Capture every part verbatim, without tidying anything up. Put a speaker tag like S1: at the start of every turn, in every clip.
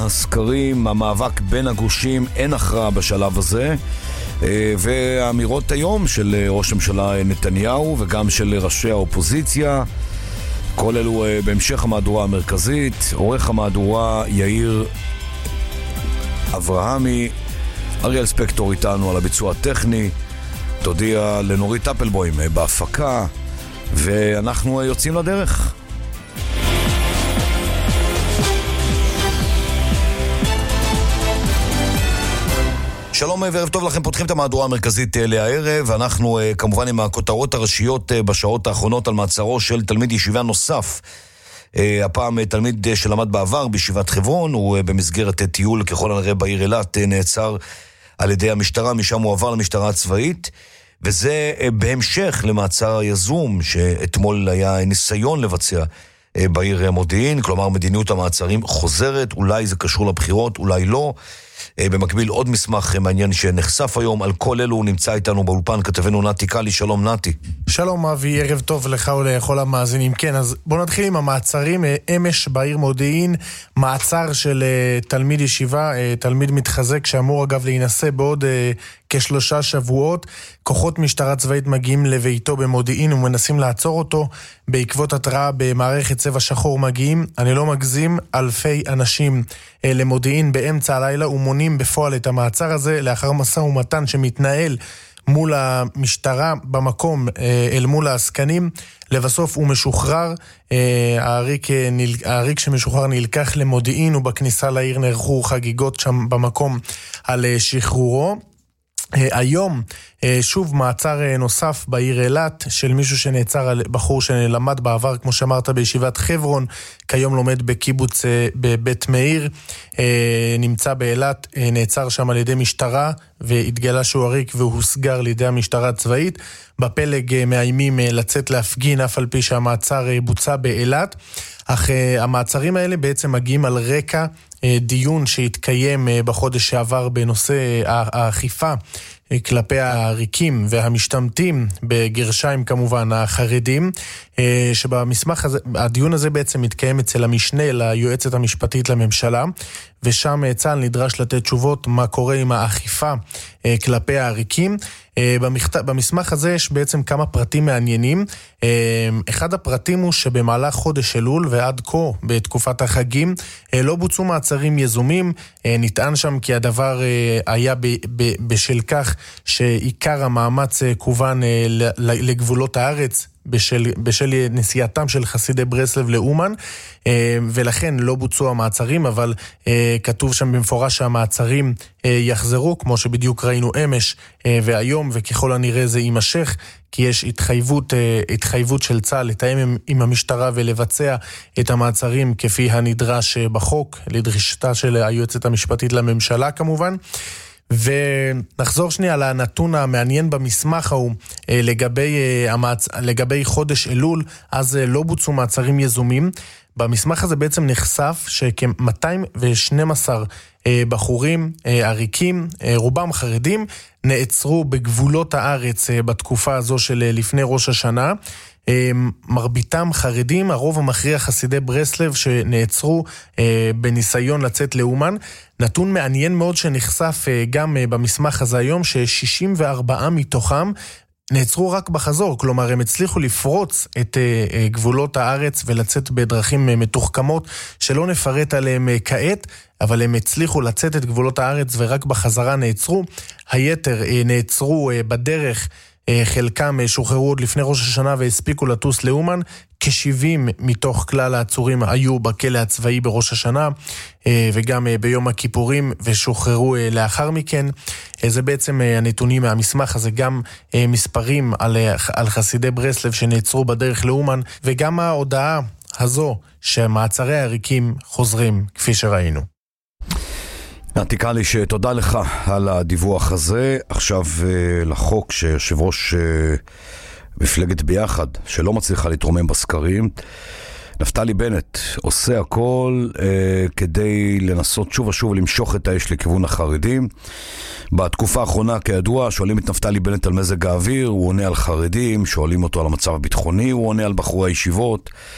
S1: הסקרים, המאבק בין הגושים, אין הכרעה בשלב הזה, והאמירות היום של ראש הממשלה נתניהו וגם של ראשי האופוזיציה, כל אלו בהמשך המהדורה המרכזית. עורך המהדורה יאיר אברהמי, אריאל ספקטור איתנו על הביצוע הטכני, תודיע לנורית אפלבוים בהפקה, ואנחנו יוצאים לדרך. שלום וערב טוב לכם, פותחים את המהדורה המרכזית לערב. אנחנו כמובן עם הכותרות הראשיות בשעות האחרונות על מעצרו של תלמיד ישיבה נוסף. הפעם תלמיד שלמד בעבר בישיבת חברון, הוא במסגרת טיול ככל הנראה בעיר אילת נעצר על ידי המשטרה, משם הוא עבר למשטרה הצבאית, וזה בהמשך למעצר היזום שאתמול היה ניסיון לבצע בעיר מודיעין. כלומר מדיניות המעצרים חוזרת, אולי זה קשור לבחירות, אולי לא. במקביל עוד מסמך מעניין שנחשף היום. על כל אלו נמצא איתנו באולפן כתבנו נתי קלי. שלום נתי.
S2: שלום אבי, ערב טוב לך ולכל המאזינים. כן, אז בואו נתחיל עם המעצרים. אמש בעיר מודיעין, מעצר של תלמיד ישיבה, תלמיד מתחזק שאמור אגב להינשא בעוד כשלושה שבועות. כוחות משטרה צבאית מגיעים לביתו במודיעין ומנסים לעצור אותו. בעקבות התראה במערכת צבע שחור מגיעים, אני לא מגזים, אלפי אנשים למודיעין באמצע הלילה ומונים בפועל את המעצר הזה לאחר משא ומתן שמתנהל מול המשטרה במקום אל מול העסקנים. לבסוף הוא משוחרר. העריק, העריק שמשוחרר נלקח למודיעין, ובכניסה לעיר נערכו חגיגות שם במקום על שחרורו. היום שוב מעצר נוסף בעיר אילת של מישהו שנעצר על בחור שלמד בעבר, כמו שאמרת, בישיבת חברון, כיום לומד בקיבוץ בבית מאיר, נמצא באילת, נעצר שם על ידי משטרה והתגלה שהוא עריק והוא הוסגר על ידי המשטרה הצבאית. בפלג מאיימים לצאת להפגין אף על פי שהמעצר בוצע באילת. אך המעצרים האלה בעצם מגיעים על רקע דיון שהתקיים בחודש שעבר בנושא האכיפה כלפי העריקים והמשתמטים, בגרשיים כמובן החרדים, שבמסמך הזה, הדיון הזה בעצם מתקיים אצל המשנה ליועצת המשפטית לממשלה, ושם צה"ל נדרש לתת תשובות מה קורה עם האכיפה כלפי העריקים. במכת... במסמך הזה יש בעצם כמה פרטים מעניינים. אחד הפרטים הוא שבמהלך חודש אלול ועד כה בתקופת החגים לא בוצעו מעצרים יזומים. נטען שם כי הדבר היה ב... ב... בשל כך שעיקר המאמץ כוון לגבולות הארץ בשל, בשל נסיעתם של חסידי ברסלב לאומן, ולכן לא בוצעו המעצרים, אבל כתוב שם במפורש שהמעצרים יחזרו, כמו שבדיוק ראינו אמש והיום, וככל הנראה זה יימשך, כי יש התחייבות, התחייבות של צה"ל לתאם עם, עם המשטרה ולבצע את המעצרים כפי הנדרש בחוק, לדרישתה של היועצת המשפטית לממשלה כמובן. ונחזור שנייה על הנתון המעניין במסמך ההוא לגבי, המעצ... לגבי חודש אלול, אז לא בוצעו מעצרים יזומים. במסמך הזה בעצם נחשף שכ-מאתיים ושנים עשר בחורים עריקים, רובם חרדים, נעצרו בגבולות הארץ בתקופה הזו של לפני ראש השנה. מרביתם חרדים, הרוב המכריע חסידי ברסלב שנעצרו בניסיון לצאת לאומן. נתון מעניין מאוד שנחשף גם במסמך הזה היום, ש-שישים וארבעה מתוכם נעצרו רק בחזור, כלומר הם הצליחו לפרוץ את גבולות הארץ ולצאת בדרכים מתוחכמות שלא נפרט עליהם כעת, אבל הם הצליחו לצאת את גבולות הארץ ורק בחזרה נעצרו. היתר נעצרו בדרך, חלקם שוחררו עוד לפני ראש השנה והספיקו לטוס לאומן. כ-שבעים מתוך כלל העצורים היו בכלא הצבאי בראש השנה וגם ביום הכיפורים ושוחררו לאחר מכן. זה בעצם הנתונים מהמסמך הזה, גם מספרים על, על חסידי ברסלב שנעצרו בדרך לאומן, וגם ההודעה הזו שמעצרי העריקים חוזרים כפי שראינו.
S1: נתי קלי, שתודה לך על הדיווח הזה. עכשיו לחוק שיושב ראש מפלגת ביחד שלא מצליחה להתרומם בסקרים, נפתלי בנט עושה הכל אה, כדי לנסות שוב ושוב למשוך את האש לכיוון החרדים. בתקופה האחרונה כידוע שואלים את נפתלי בנט על מזג האוויר, הוא עונה על חרדים, שואלים אותו על המצב הביטחוני, הוא עונה על בחורי הישיבות.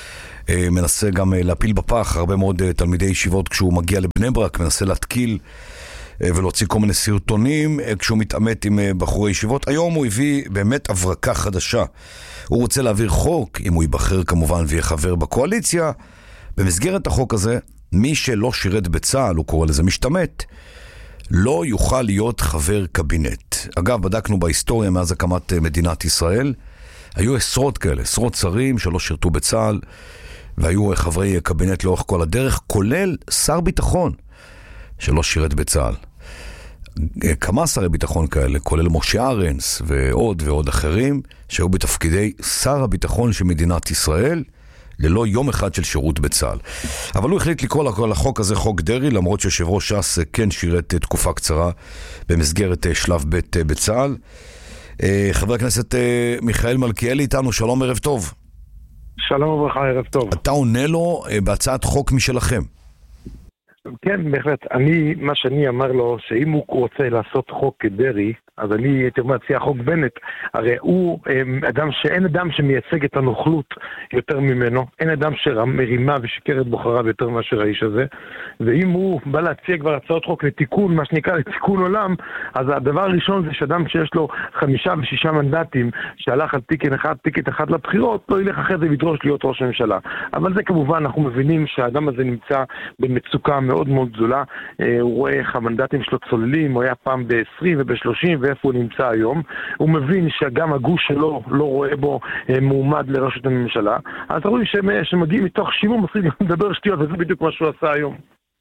S1: מנסה גם להפיל בפח הרבה מאוד תלמידי ישיבות כשהוא מגיע לבני ברק, מנסה להתקיל ולהוציא כל מיני סרטונים כשהוא מתעמת עם בחורי ישיבות. היום הוא הביא באמת הברקה חדשה. הוא רוצה להעביר חוק, אם הוא ייבחר כמובן ויהיה חבר בקואליציה. במסגרת החוק הזה, מי שלא שירת בצה"ל, הוא קורא לזה משתמט, לא יוכל להיות חבר קבינט. אגב, בדקנו בהיסטוריה מאז הקמת מדינת ישראל, היו עשרות כאלה, עשרות שרים שלא שירתו בצה"ל, והיו חברי קבינט לאורך כל הדרך, כולל שר ביטחון שלא שירת בצה"ל. כמה שרי ביטחון כאלה, כולל משה ארנס ועוד ועוד אחרים, שהיו בתפקידי שר הביטחון של מדינת ישראל, ללא יום אחד של שירות בצה"ל. אבל הוא החליט לקרוא לכל החוק הזה חוק דרי, למרות שיושב ראש ש"ס כן שירת תקופה קצרה במסגרת שלב ב' בצה"ל. חבר הכנסת מיכאל מלכיאלי איתנו, שלום, ערב טוב.
S3: שלום וברכה, ערב טוב.
S1: אתה עונה לו בהצעת חוק משלכם.
S3: כן, בהחלט. אני, מה שאני אמר לו, שאם הוא רוצה לעשות חוק דרי, אז אני הייתי מציע חוק בנט. הרי הוא אדם שאין אדם שמייצג את הנוכלות יותר ממנו, אין אדם שמרימה ושיקר את בוחריו יותר מאשר האיש הזה, ואם הוא בא להציע כבר הצעות חוק לתיקון, מה שנקרא לתיקון עולם, אז הדבר הראשון זה שאדם שיש לו חמישה ושישה מנדטים, שהלך על תיקן אחד, תיקת אחד לבחירות, לא ילך אחרי זה לדרוש להיות ראש הממשלה. אבל זה כמובן, אנחנו מבינים שהאדם הזה נמצא במצוקה מאוד מאוד גדולה, הוא רואה איך המנדטים שלו צוללים, הוא היה פעם ב-עשרים וב-שלושים, ואיפה הוא נמצא היום. הוא מבין שגם הגוש שלו לא רואה בו מועמד לראשות הממשלה. אז רואים שמגיעים מתוך שימור מסריד לדבר שטויות, וזה בדיוק מה שהוא עשה היום.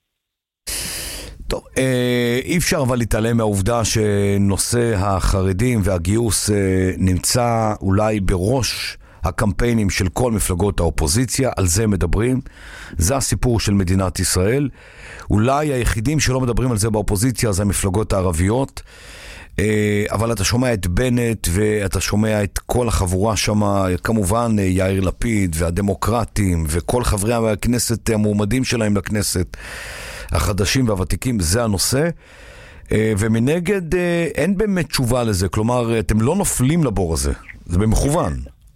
S1: טוב, אי אפשר אבל להתעלם מהעובדה שנושא החרדים והגיוס נמצא אולי בראש הקמפיינים של כל מפלגות האופוזיציה, על זה מדברים. זה הסיפור של מדינת ישראל. אולי היחידים שלא מדברים על זה באופוזיציה זה המפלגות הערביות, אבל אתה שומע את בנט ואתה שומע את כל החבורה שם, כמובן יאיר לפיד והדמוקרטים וכל חברי הכנסת המועמדים שלהם לכנסת, החדשים והוותיקים, זה הנושא. ומנגד אין באמת תשובה לזה, כלומר אתם לא נופלים לבור הזה, זה במכוון.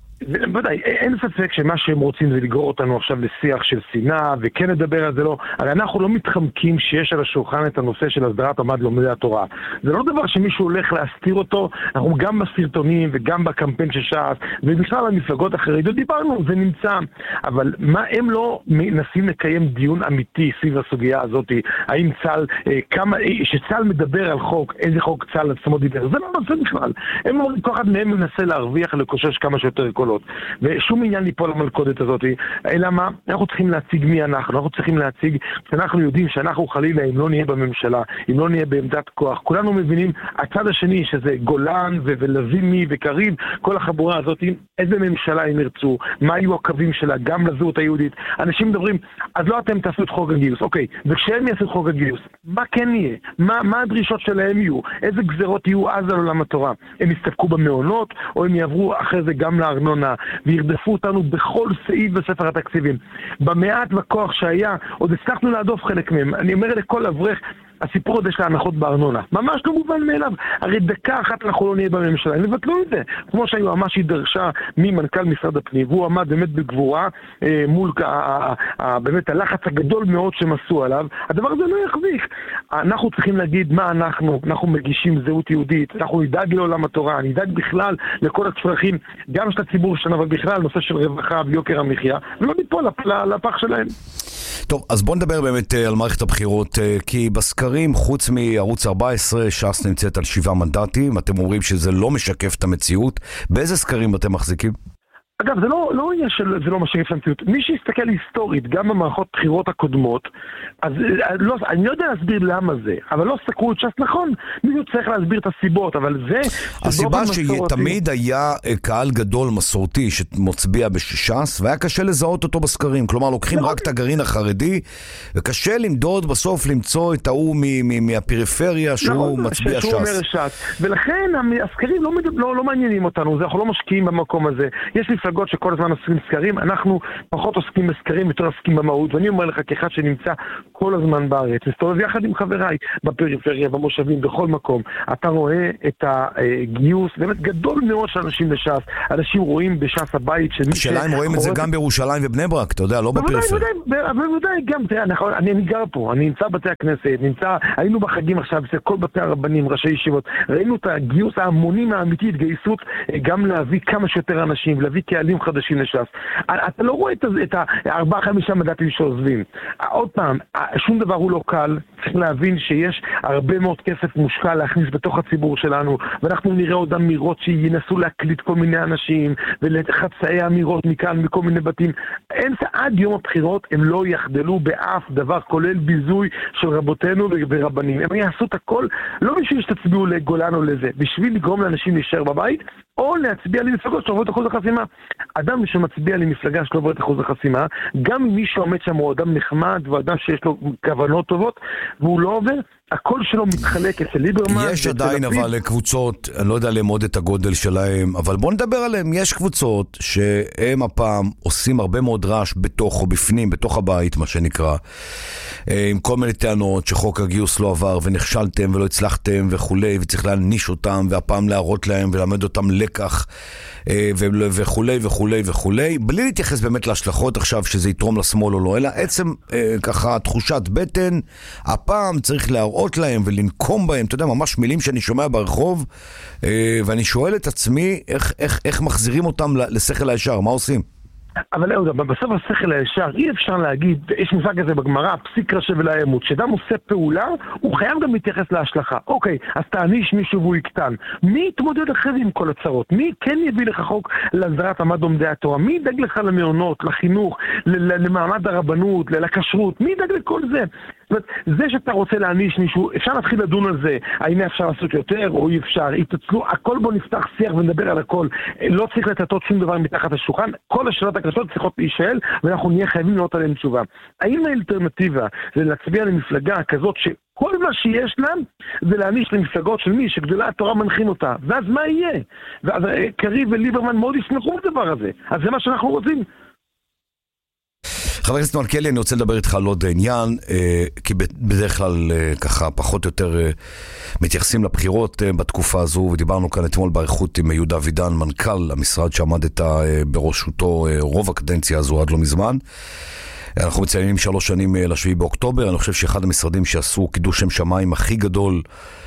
S3: ודאי, אין ספק שמה שהם רוצים זה לגרור אותנו עכשיו לשיח של שנאה, וכן נדבר על זה לא. הרי אנחנו לא מתחמקים שיש על השולחן את הנושא של הסדרת מעמד לומדי התורה. זה לא דבר שמישהו הולך להסתיר אותו, אנחנו גם בסרטונים וגם בקמפיין של ש"ס, ובכלל המפלגות החרדיות דיברנו, זה נמצא. אבל מה הם לא מנסים לקיים דיון אמיתי סביב הסוגיה הזאת? האם צה"ל, כמה, שצה"ל מדבר על חוק, איזה חוק צה"ל עצמו דיבר? זה לא נושא בכלל. הם אומרים, כל אחד מהם מנסה להרוויח, לקושש כמה שיותר קולות. ושום עניין ליפול למלכודת הזאת, אלא מה? אנחנו צריכים להציג מי אנחנו, אנחנו צריכים להציג שאנחנו יודעים שאנחנו חלילה, אם לא נהיה בממשלה, אם לא נהיה בעמדת כוח, כולנו מבינים, הצד השני שזה גולן ו- ולזימי וקריב, כל החבורה הזאת, איזה ממשלה הם ירצו, מה יהיו הקווים שלה, גם לזהות היהודית. אנשים מדברים, אז לא אתם תעשו את חוק הגיוס, אוקיי, וכשהם יעשו את חוק הגיוס, מה כן יהיה? מה, מה הדרישות שלהם יהיו? איזה גזרות יהיו אז על עולם התורה? הם יסתפקו במעונות, או הם יעברו אחרי זה גם לארנונה, וירדפו אותנו בכל סעיף בספר התקציבים. במעט בכוח שהיה, עוד הצלחנו להדוף חלק מהם. אני אומר לכל אברך, הסיפור עוד יש להנחות בארנונה. ממש לא מובן מאליו. הרי דקה אחת אנחנו לא נהיה בממשלה. הם מבטלו את זה. כמו שהיועמ"ש דרשה ממנכ"ל משרד הפנים, והוא עמד באמת בגבורה אה, מול ה, ה, ה, באמת הלחץ הגדול מאוד שהם עשו עליו. הדבר הזה לא יחזיק. אנחנו צריכים להגיד מה אנחנו. אנחנו מגישים זהות יהודית. אנחנו נדאג לעולם התורה. נדאג בכלל לכל הצרכים, גם של הציבור שלנו, אבל בכלל נושא של רווחה ויוקר המחיה. ולא ניפול לפח שלהם.
S1: טוב, אז בוא נדבר באמת על מערכת הבחירות, כי בסקרים, חוץ מערוץ ארבע עשרה, ש"ס נמצאת על שבעה מנדטים, אתם אומרים שזה לא משקף את המציאות. באיזה סקרים אתם מחזיקים?
S3: אגב, זה לא, לא יהיה של, זה לא משקף את המציאות. מי שיסתכל היסטורית, גם במערכות בחירות הקודמות, אז לא, אני לא יודע להסביר למה זה, אבל לא סקרו את ש"ס, נכון, מישהו צריך להסביר את הסיבות, אבל זה...
S1: הסיבה שתמיד היה קהל גדול מסורתי שמצביע בש"ס, והיה קשה לזהות אותו בסקרים, כלומר לוקחים רק את הגרעין החרדי, וקשה למדוד בסוף למצוא את ההוא מהפריפריה שהוא מצביע ש"ס.
S3: ולכן הסקרים לא מעניינים אותנו, אנחנו לא משקיעים במקום הזה. יש מפלגות שכל הזמן עושים סקרים, אנחנו פחות עוסקים בסקרים, יותר עוסקים במהות, ואני אומר לך כאחד שנמצא כל הזמן בארץ, מסתובב יחד עם חבריי בפריפריה, במושבים, בכל מקום, אתה רואה את הגיוס, באמת גדול מאוד של אנשים בש"ס, אנשים רואים בש"ס הבית של מי ש...
S1: השאלה אם רואים את זה גם בירושלים ובני ברק, אתה יודע, לא בפריפריה.
S3: בוודאי, גם, אני גר פה, אני נמצא בתי הכנסת, נמצא, היינו בחגים עכשיו, זה כל בתי הרבנים, ראשי ישיבות, ראינו את הגיוס ההמונים האמיתי, התגייסות, גם להביא כמה שיותר אנשים, להביא קהלים חדשים לש"ס. אתה לא רואה את הארבעה חמישה מדעתים שעוזבים. עוד פעם, שום דבר הוא לא קל, צריך להבין שיש הרבה מאוד כסף מושקע להכניס בתוך הציבור שלנו, ואנחנו נראה עוד אמירות שינסו להקליט כל מיני אנשים, ולחצאי אמירות מכאן, מכל מיני בתים. אין עד יום הבחירות, הם לא יחדלו באף דבר, כולל ביזוי של רבותינו ורבנים. הם יעשו את הכל, לא בשביל שתצביעו לגולן או לזה, בשביל לגרום לאנשים להישאר בבית, או להצביע למפלגות שעוברות אחוז החסימה. אדם שמצביע למפלגה שלא עוברת אחוז החסימה, גם אם מי שעומד שם הוא אדם נחמד, ואדם שיש לו כוונות טובות, והוא לא עובר, הקול שלו מתחלק אצל ליברמן.
S1: יש עדיין אבל קבוצות, אני לא יודע לאמוד את הגודל שלהם, אבל בוא נדבר עליהם. יש קבוצות שהם הפעם עושים הרבה מאוד רעש בתוך או בפנים, בתוך הבית, מה שנקרא, עם כל מיני טענות שחוק הגיוס לא עבר ונכשלתם ולא הצלחתם וכולי, וצריך להניש אותם והפעם להראות להם ולמד אותם לקח וכולי וכולי וכולי, בלי להתייחס באמת להשלכות עכשיו שזה יתרום לשמאל או לא, אלא עצם ככה תחושת בטן, הפעם צריך להראות להם ולנקום בהם, אתה יודע, ממש מילים שאני שומע ברחוב, ואני שואל את עצמי איך, איך, איך מחזירים אותם לשכל הישר, מה עושים?
S3: אבל לא, בסוף השכל הישר, אי אפשר להגיד, יש מושג כזה בגמרא, פסיק רשע ולאמות, שאדם עושה פעולה, הוא חייב גם להתייחס להשלכה. אוקיי, אז תעניש מישהו והוא יקטן. מי יתמודד אחרי זה עם כל הצרות? מי כן יביא לך חוק להסדרת מעמד לומדי התורה? מי ידאג לך למעונות, לחינוך, למעמד הרבנות, לכשרות? מי ידאג לכל זה? זאת אומרת, זה שאתה רוצה להעניש מישהו, אפשר להתחיל לדון על זה, האם אפשר לעשות יותר או אי אפשר, יתצלו, הכל בוא נפתח שיח ונדבר על הכל, לא צריך לטטות שום דבר מתחת השולחן, כל השאלות הקשות צריכות להישאל, ואנחנו נהיה חייבים לראות עליהם תשובה. האם האלטרנטיבה זה להצביע למפלגה כזאת שכל מה שיש להם זה להעניש למפלגות של מי שגדולי התורה מנחים אותה, ואז מה יהיה? ואז קריב וליברמן מאוד ישמחו בדבר הזה, אז זה מה שאנחנו רוצים.
S1: חבר הכנסת מלכיאלי, אני רוצה לדבר איתך על עוד עניין, כי בדרך כלל ככה פחות או יותר מתייחסים לבחירות בתקופה הזו, ודיברנו כאן אתמול באריכות עם יהודה אבידן, מנכ"ל המשרד שעמדת בראשותו רוב הקדנציה הזו עד לא מזמן. אנחנו מציינים שלוש שנים לשביעי באוקטובר, אני חושב שאחד המשרדים שעשו קידוש שם שמיים הכי גדול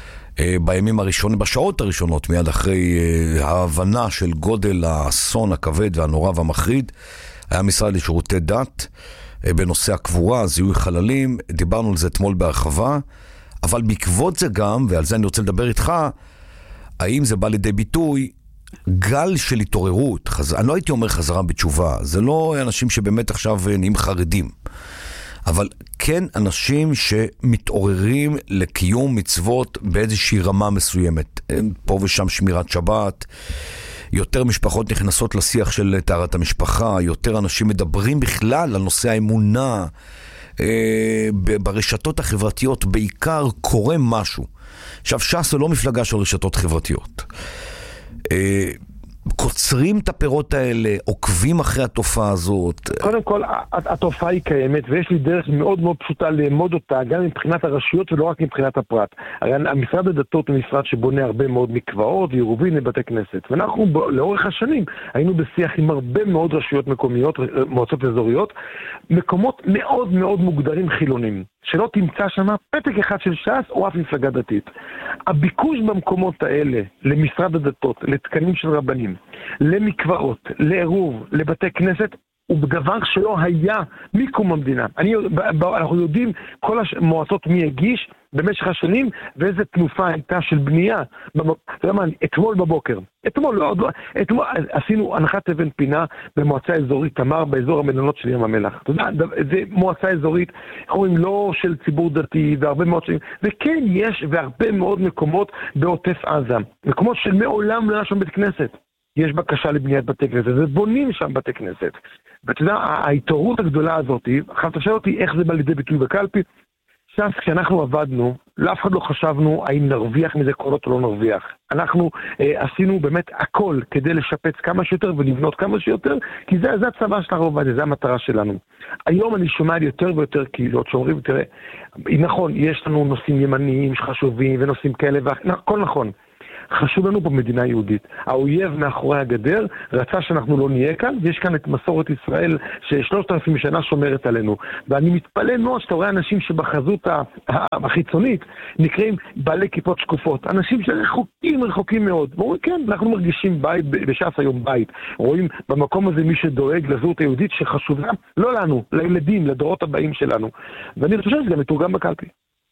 S1: בימים הראשונים, בשעות הראשונות, מיד אחרי ההבנה של גודל האסון הכבד והנורא והמחריד, היה משרד לשירותי דת בנושא הקבורה, זיהוי חללים, דיברנו על זה אתמול בהרחבה, אבל בעקבות זה גם, ועל זה אני רוצה לדבר איתך, האם זה בא לידי ביטוי גל של התעוררות, חז... אני לא הייתי אומר חזרה בתשובה, זה לא אנשים שבאמת עכשיו נהיים חרדים, אבל כן אנשים שמתעוררים לקיום מצוות באיזושהי רמה מסוימת, פה ושם שמירת שבת, יותר משפחות נכנסות לשיח של טהרת המשפחה, יותר אנשים מדברים בכלל על נושא האמונה, אה, ברשתות החברתיות בעיקר קורה משהו. עכשיו, ש"ס זה לא מפלגה של רשתות חברתיות. אה, קוצרים את הפירות האלה, עוקבים אחרי התופעה הזאת.
S3: קודם כל, התופעה היא קיימת, ויש לי דרך מאוד מאוד פשוטה לאמוד אותה, גם מבחינת הרשויות ולא רק מבחינת הפרט. הרי המשרד הדתות הוא משרד שבונה הרבה מאוד מקוואות ועירובין לבתי כנסת, ואנחנו לאורך השנים היינו בשיח עם הרבה מאוד רשויות מקומיות, מועצות אזוריות, מקומות מאוד מאוד מוגדרים חילונים, שלא תמצא שם פתק אחד של ש"ס או אף מפלגה דתית. הביקוש במקומות האלה למשרד הדתות, לתקנים של רבנים, למקוואות, לעירוב, לבתי כנסת, הוא דבר שלא היה מקום המדינה. אני, אנחנו יודעים כל המועצות מי הגיש במשך השנים, ואיזה תנופה הייתה של בנייה. אתמול בבוקר, אתמול, לא, אתמול עשינו הנחת אבן פינה במועצה אזורית תמר, באזור המלונות של ים המלח. אתה יודע, זה מועצה אזורית, אומרים לא של ציבור דתי, והרבה מאוד שנים, וכן יש והרבה מאוד מקומות בעוטף עזה, מקומות של מעולם לא היה שם בית כנסת. יש בקשה לבניית בתי כנסת, ובונים שם בתי כנסת. ואתה יודע, ההתעוררות הגדולה הזאת, עכשיו תשאל אותי איך זה בא לידי ביטוי בקלפי, ש"ס, כשאנחנו עבדנו, לאף אחד לא חשבנו האם נרוויח מזה קולות או לא נרוויח. אנחנו אה, עשינו באמת הכל כדי לשפץ כמה שיותר ולבנות כמה שיותר, כי זה, זה הצבא של הרב עובדיה, זה המטרה שלנו. היום אני שומע על יותר ויותר קהילות שאומרים, תראה, נכון, יש לנו נושאים ימניים שחשובים ונושאים כאלה, והכל נכון. חשוב לנו במדינה יהודית. האויב מאחורי הגדר רצה שאנחנו לא נהיה כאן, ויש כאן את מסורת ישראל ששלושת אלפים שנה שומרת עלינו. ואני מתפלא מאוד שאתה רואה אנשים שבחזות החיצונית נקראים בעלי כיפות שקופות. אנשים שרחוקים רחוקים מאוד. ואומרים, כן, אנחנו מרגישים בית, בש"ס היום בית. רואים במקום הזה מי שדואג לזהות היהודית שחשובה לא לנו, לילדים, לדורות הבאים שלנו. ואני חושב שזה גם מתורגם בקלפי.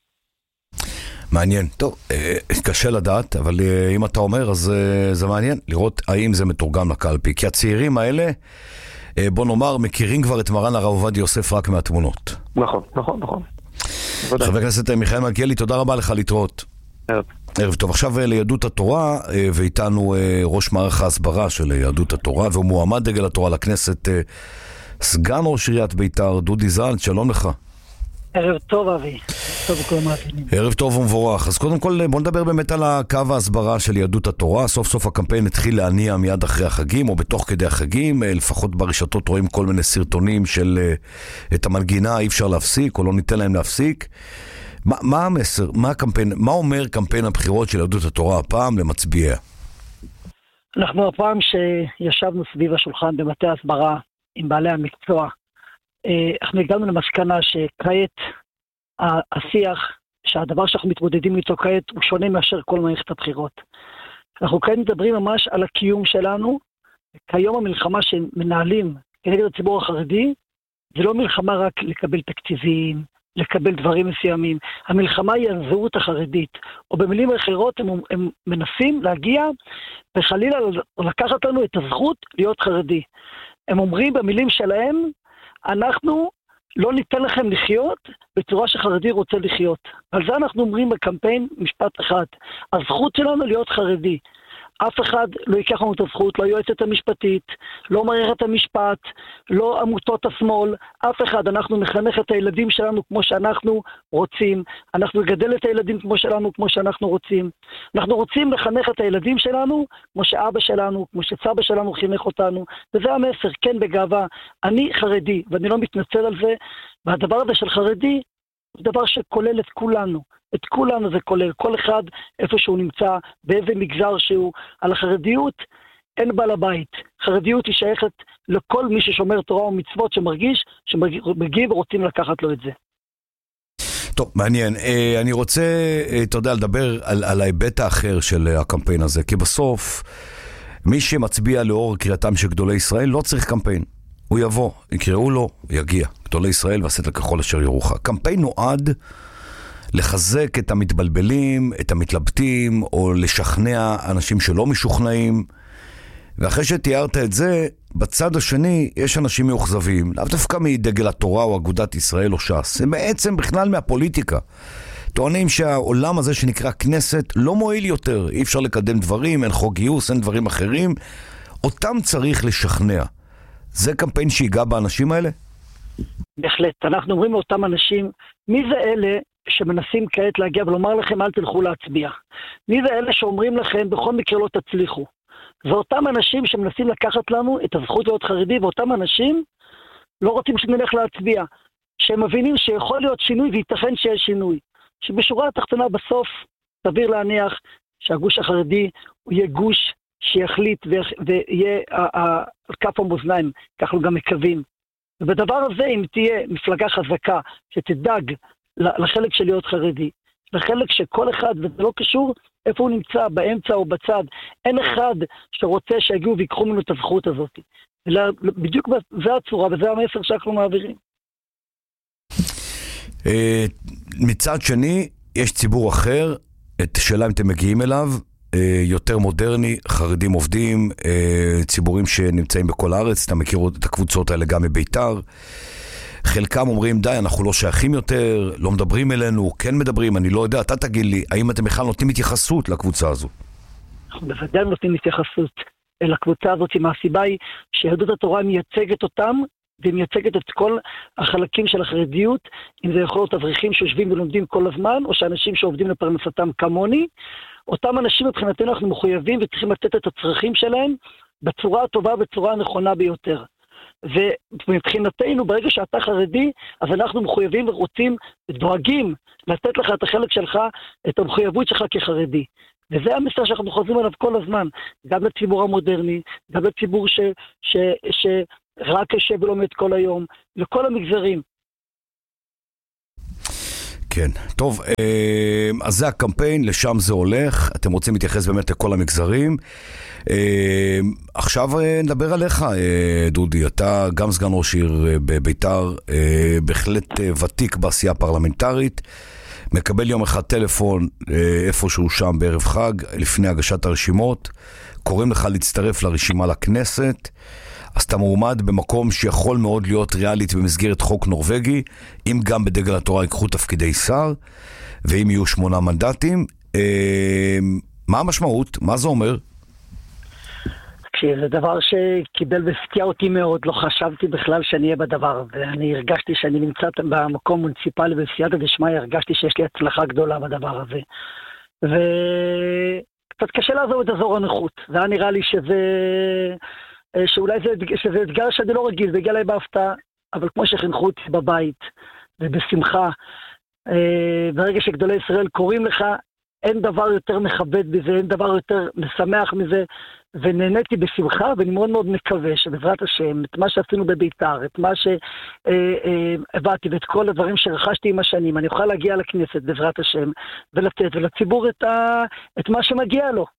S1: מעניין. טוב, קשה לדעת, אבל אם אתה אומר, אז זה מעניין לראות האם זה מתורגם לקלפי. כי הצעירים האלה, בוא נאמר, מכירים כבר את מרן הרב עובדיה יוסף רק מהתמונות.
S3: נכון, נכון, נכון.
S1: חבר הכנסת מיכאל מלכיאלי, תודה רבה לך, להתראות.
S3: ערב.
S1: ערב טוב. עכשיו ליהדות התורה, ואיתנו ראש מערך ההסברה של יהדות התורה, והוא מועמד דגל התורה לכנסת, סגן ראש עיריית ביתר, דודי זלץ, שלום לך.
S4: ערב טוב, אבי. טוב וכל המאזינים.
S1: ערב טוב ומבורך. אז קודם כל בוא נדבר באמת על הקו ההסברה של יהדות התורה. סוף סוף הקמפיין התחיל להניע מיד אחרי החגים או בתוך כדי החגים. לפחות ברשתות רואים כל מיני סרטונים של את המנגינה אי אפשר להפסיק או לא ניתן להם להפסיק. מה, מה המסר? מה הקמפיין? מה אומר קמפיין הבחירות של יהדות התורה הפעם למצביעיה?
S4: אנחנו הפעם שישבנו סביב השולחן במטה ההסברה עם בעלי המקצוע, אנחנו הגענו למסקנה שכעת השיח, שהדבר שאנחנו מתמודדים איתו כעת הוא שונה מאשר כל מערכת הבחירות. אנחנו כעת מדברים ממש על הקיום שלנו. כיום המלחמה שמנהלים כנגד הציבור החרדי, זה לא מלחמה רק לקבל תקציבים, לקבל דברים מסוימים. המלחמה היא הזהות החרדית, או במילים אחרות הם, הם מנסים להגיע וחלילה לקחת לנו את הזכות להיות חרדי. הם אומרים במילים שלהם, אנחנו לא ניתן לכם לחיות בצורה שחרדי רוצה לחיות. על זה אנחנו אומרים בקמפיין משפט אחד. הזכות שלנו להיות חרדי. אף אחד לא ייקח לנו את הזכות, לא יועצת המשפטית, לא מערכת המשפט, לא עמותות השמאל, אף אחד. אנחנו נחנך את הילדים שלנו כמו שאנחנו רוצים, אנחנו נגדל את הילדים כמו שלנו, כמו שאנחנו רוצים. אנחנו רוצים לחנך את הילדים שלנו כמו שאבא שלנו, כמו שסבא שלנו חינך אותנו, וזה המסר, כן בגאווה. אני חרדי, ואני לא מתנצל על זה, והדבר הזה של חרדי, זה דבר שכולל את כולנו. את כולנו זה כולל, כל אחד איפה שהוא נמצא, באיזה מגזר שהוא. על החרדיות אין בעל הבית. חרדיות היא שייכת לכל מי ששומר תורה ומצוות שמרגיש, שמגיע ורוצים לקחת לו את זה.
S1: טוב, מעניין. אני רוצה, אתה יודע, לדבר על, על ההיבט האחר של הקמפיין הזה, כי בסוף מי שמצביע לאור קריאתם של גדולי ישראל לא צריך קמפיין. הוא יבוא, יקראו לו, יגיע. גדולי ישראל ועשית לכחול אשר ירוחם. קמפיין נועד לחזק את המתבלבלים, את המתלבטים, או לשכנע אנשים שלא משוכנעים. ואחרי שתיארת את זה, בצד השני יש אנשים מאוכזבים, לאו דווקא מדגל התורה או אגודת ישראל או ש"ס. הם בעצם בכלל מהפוליטיקה. טוענים שהעולם הזה שנקרא כנסת לא מועיל יותר. אי אפשר לקדם דברים, אין חוק גיוס, אין דברים אחרים. אותם צריך לשכנע. זה קמפיין שיגע באנשים האלה?
S4: בהחלט. אנחנו אומרים לאותם אנשים, מי זה אלה שמנסים כעת להגיע ולומר לכם אל תלכו להצביע? מי זה אלה שאומרים לכם בכל מקרה לא תצליחו? זה אותם אנשים שמנסים לקחת לנו את הזכות להיות חרדי, ואותם אנשים לא רוצים שנלך להצביע, שהם מבינים שיכול להיות שינוי וייתכן שיש שינוי, שבשורה התחתונה בסוף סביר להניח שהגוש החרדי הוא יהיה גוש שיחליט ויהיה על כף המאזניים, כך אנחנו גם מקווים. ובדבר הזה אם תהיה מפלגה חזקה שתדאג לחלק של להיות חרדי, לחלק שכל אחד, וזה לא קשור איפה הוא נמצא, באמצע או בצד, אין אחד שרוצה שיגיעו ויקחו ממנו את הזכות הזאת. בדיוק זה הצורה וזה המסר שאנחנו מעבירים.
S1: מצד שני, יש ציבור אחר, את שאלה אם אתם מגיעים אליו, יותר מודרני, חרדים עובדים, ציבורים שנמצאים בכל הארץ, אתה מכיר את הקבוצות האלה גם מביתר, חלקם אומרים די, אנחנו לא שייכים יותר, לא מדברים אלינו, כן מדברים, אני לא יודע, אתה תגיד לי, האם אתם בכלל נותנים התייחסות לקבוצה הזו?
S4: אנחנו בוודאי נותנים התייחסות לקבוצה הזאת, מהסיבה היא שיהדות התורה מייצגת אותם והיא מייצגת את כל החלקים של החרדיות, אם זה יכול להיות אברכים שיושבים ולומדים כל הזמן, או שאנשים שעובדים לפרנסתם כמוני. אותם אנשים מבחינתנו אנחנו מחויבים וצריכים לתת את הצרכים שלהם בצורה הטובה, בצורה הנכונה ביותר. ומבחינתנו, ברגע שאתה חרדי, אז אנחנו מחויבים ורוצים, דואגים לתת לך את החלק שלך, את המחויבות שלך כחרדי. וזה המסר שאנחנו חוזרים עליו כל הזמן, גם לציבור המודרני, גם לציבור ש, ש, שרק יושב ולומד כל היום, לכל המגזרים.
S1: כן, טוב, אז זה הקמפיין, לשם זה הולך, אתם רוצים להתייחס באמת לכל המגזרים. עכשיו נדבר עליך, דודי, אתה גם סגן ראש עיר בביתר, בהחלט ותיק בעשייה פרלמנטרית, מקבל יום אחד טלפון איפשהו שם בערב חג, לפני הגשת הרשימות, קוראים לך להצטרף לרשימה לכנסת, אז אתה מועמד במקום שיכול מאוד להיות ריאלית במסגרת חוק נורווגי, אם גם בדגל התורה יקחו תפקידי שר, ואם יהיו שמונה מנדטים. מה המשמעות? מה זה אומר?
S4: זה דבר שקיבל והפתיע אותי מאוד, לא חשבתי בכלל שאני אהיה בדבר, ואני הרגשתי שאני נמצא במקום מוניציפלי בסייעתא דשמיא, הרגשתי שיש לי הצלחה גדולה בדבר הזה. וקצת קשה לעזוב את אזור הנוחות, זה היה נראה לי שזה... שאולי זה, שזה אתגר שאני לא רגיל, זה הגיע לי בהפתעה, אבל כמו שחינכו אותי בבית, ובשמחה, ברגע שגדולי ישראל קוראים לך, אין דבר יותר מכבד בזה, אין דבר יותר משמח מזה, ונהניתי בשמחה, ואני מאוד מאוד מקווה שבעזרת השם, את מה שעשינו בביתר, את מה שהבאתי, ואת כל הדברים שרכשתי עם השנים, אני אוכל להגיע לכנסת בעזרת השם, ולתת ולציבור את, ה... את מה שמגיע לו.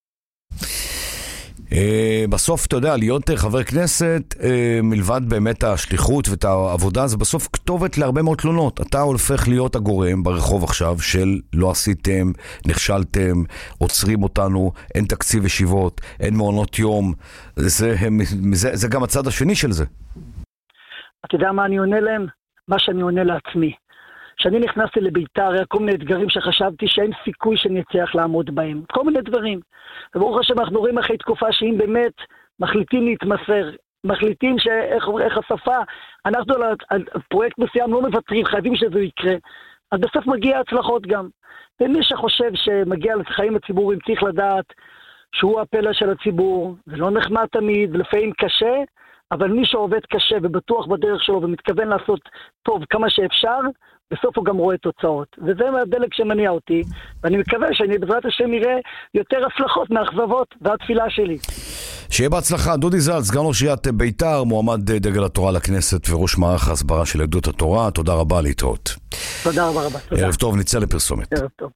S1: בסוף, אתה יודע, להיות חבר כנסת, מלבד באמת השליחות ואת העבודה, זה בסוף כתובת להרבה מאוד תלונות. אתה הולך להיות הגורם ברחוב עכשיו של לא עשיתם, נכשלתם, עוצרים אותנו, אין תקציב ישיבות, אין מעונות יום. זה, זה, זה גם הצד השני של זה.
S4: אתה יודע מה אני עונה להם? מה שאני עונה לעצמי. כשאני נכנסתי לביתר, היה כל מיני אתגרים שחשבתי שאין סיכוי שאני אצליח לעמוד בהם. כל מיני דברים. וברוך השם, אנחנו רואים אחרי תקופה שאם באמת מחליטים להתמסר, מחליטים שאיך איך השפה, אנחנו על, על פרויקט מסוים לא מוותרים, חייבים שזה יקרה. אז בסוף מגיע הצלחות גם. ומי שחושב שמגיע לחיים הציבוריים צריך לדעת שהוא הפלא של הציבור, זה לא נחמד תמיד, לפעמים קשה, אבל מי שעובד קשה ובטוח בדרך שלו ומתכוון לעשות טוב כמה שאפשר, בסוף הוא גם רואה תוצאות. וזה הדלק שמניע אותי, ואני מקווה שאני בעזרת השם נראה יותר הצלחות מאכזבות, והתפילה שלי.
S1: שיהיה בהצלחה. דודי זלץ, סגן ראש עיריית ביתר, מועמד דגל התורה לכנסת וראש מערך ההסברה של יהדות התורה. תודה רבה, להתראות.
S4: תודה רבה רבה. תודה.
S1: ערב טוב, נצא לפרסומת.
S4: ערב טוב.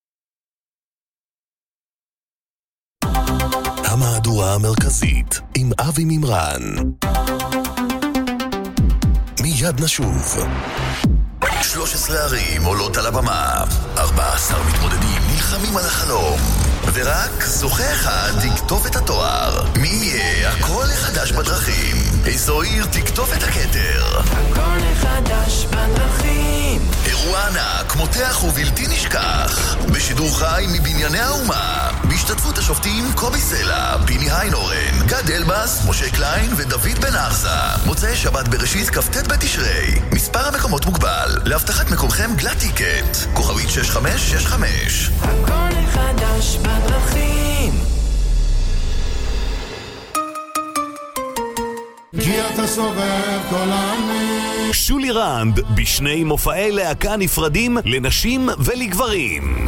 S5: המהדורה המרכזית עם אבי מימרן. מיד נשוב. שלוש עשרה ערים עולות על הבמה, ארבעה עשר מתמודדים נלחמים על החלום, ורק זוכה אחד תכתוב את התואר. מי יהיה הקול החדש בדרכים? איזו עיר תכתוב את הכתר?
S6: הקול החדש בדרכים.
S5: אירוע ענק, מותח ובלתי נשכח, בשידור חי מבנייני האומה, בהשתתפות השופטים קובי סלע, פיני היינורן, גד אלבאס, משה קליין ודוד בן ארסה. מוצאי שבת בראשית כ"ט בתשרי. מספר המקומות מוגבל, להבטחת מקומכם גלת טיקט, כוכבית שש חמש שש חמש.
S6: הקול החדש בדרכים.
S7: כי אתה סובב כל העמים.
S5: שולי רנד בשני מופעי להקה נפרדים לנשים ולגברים.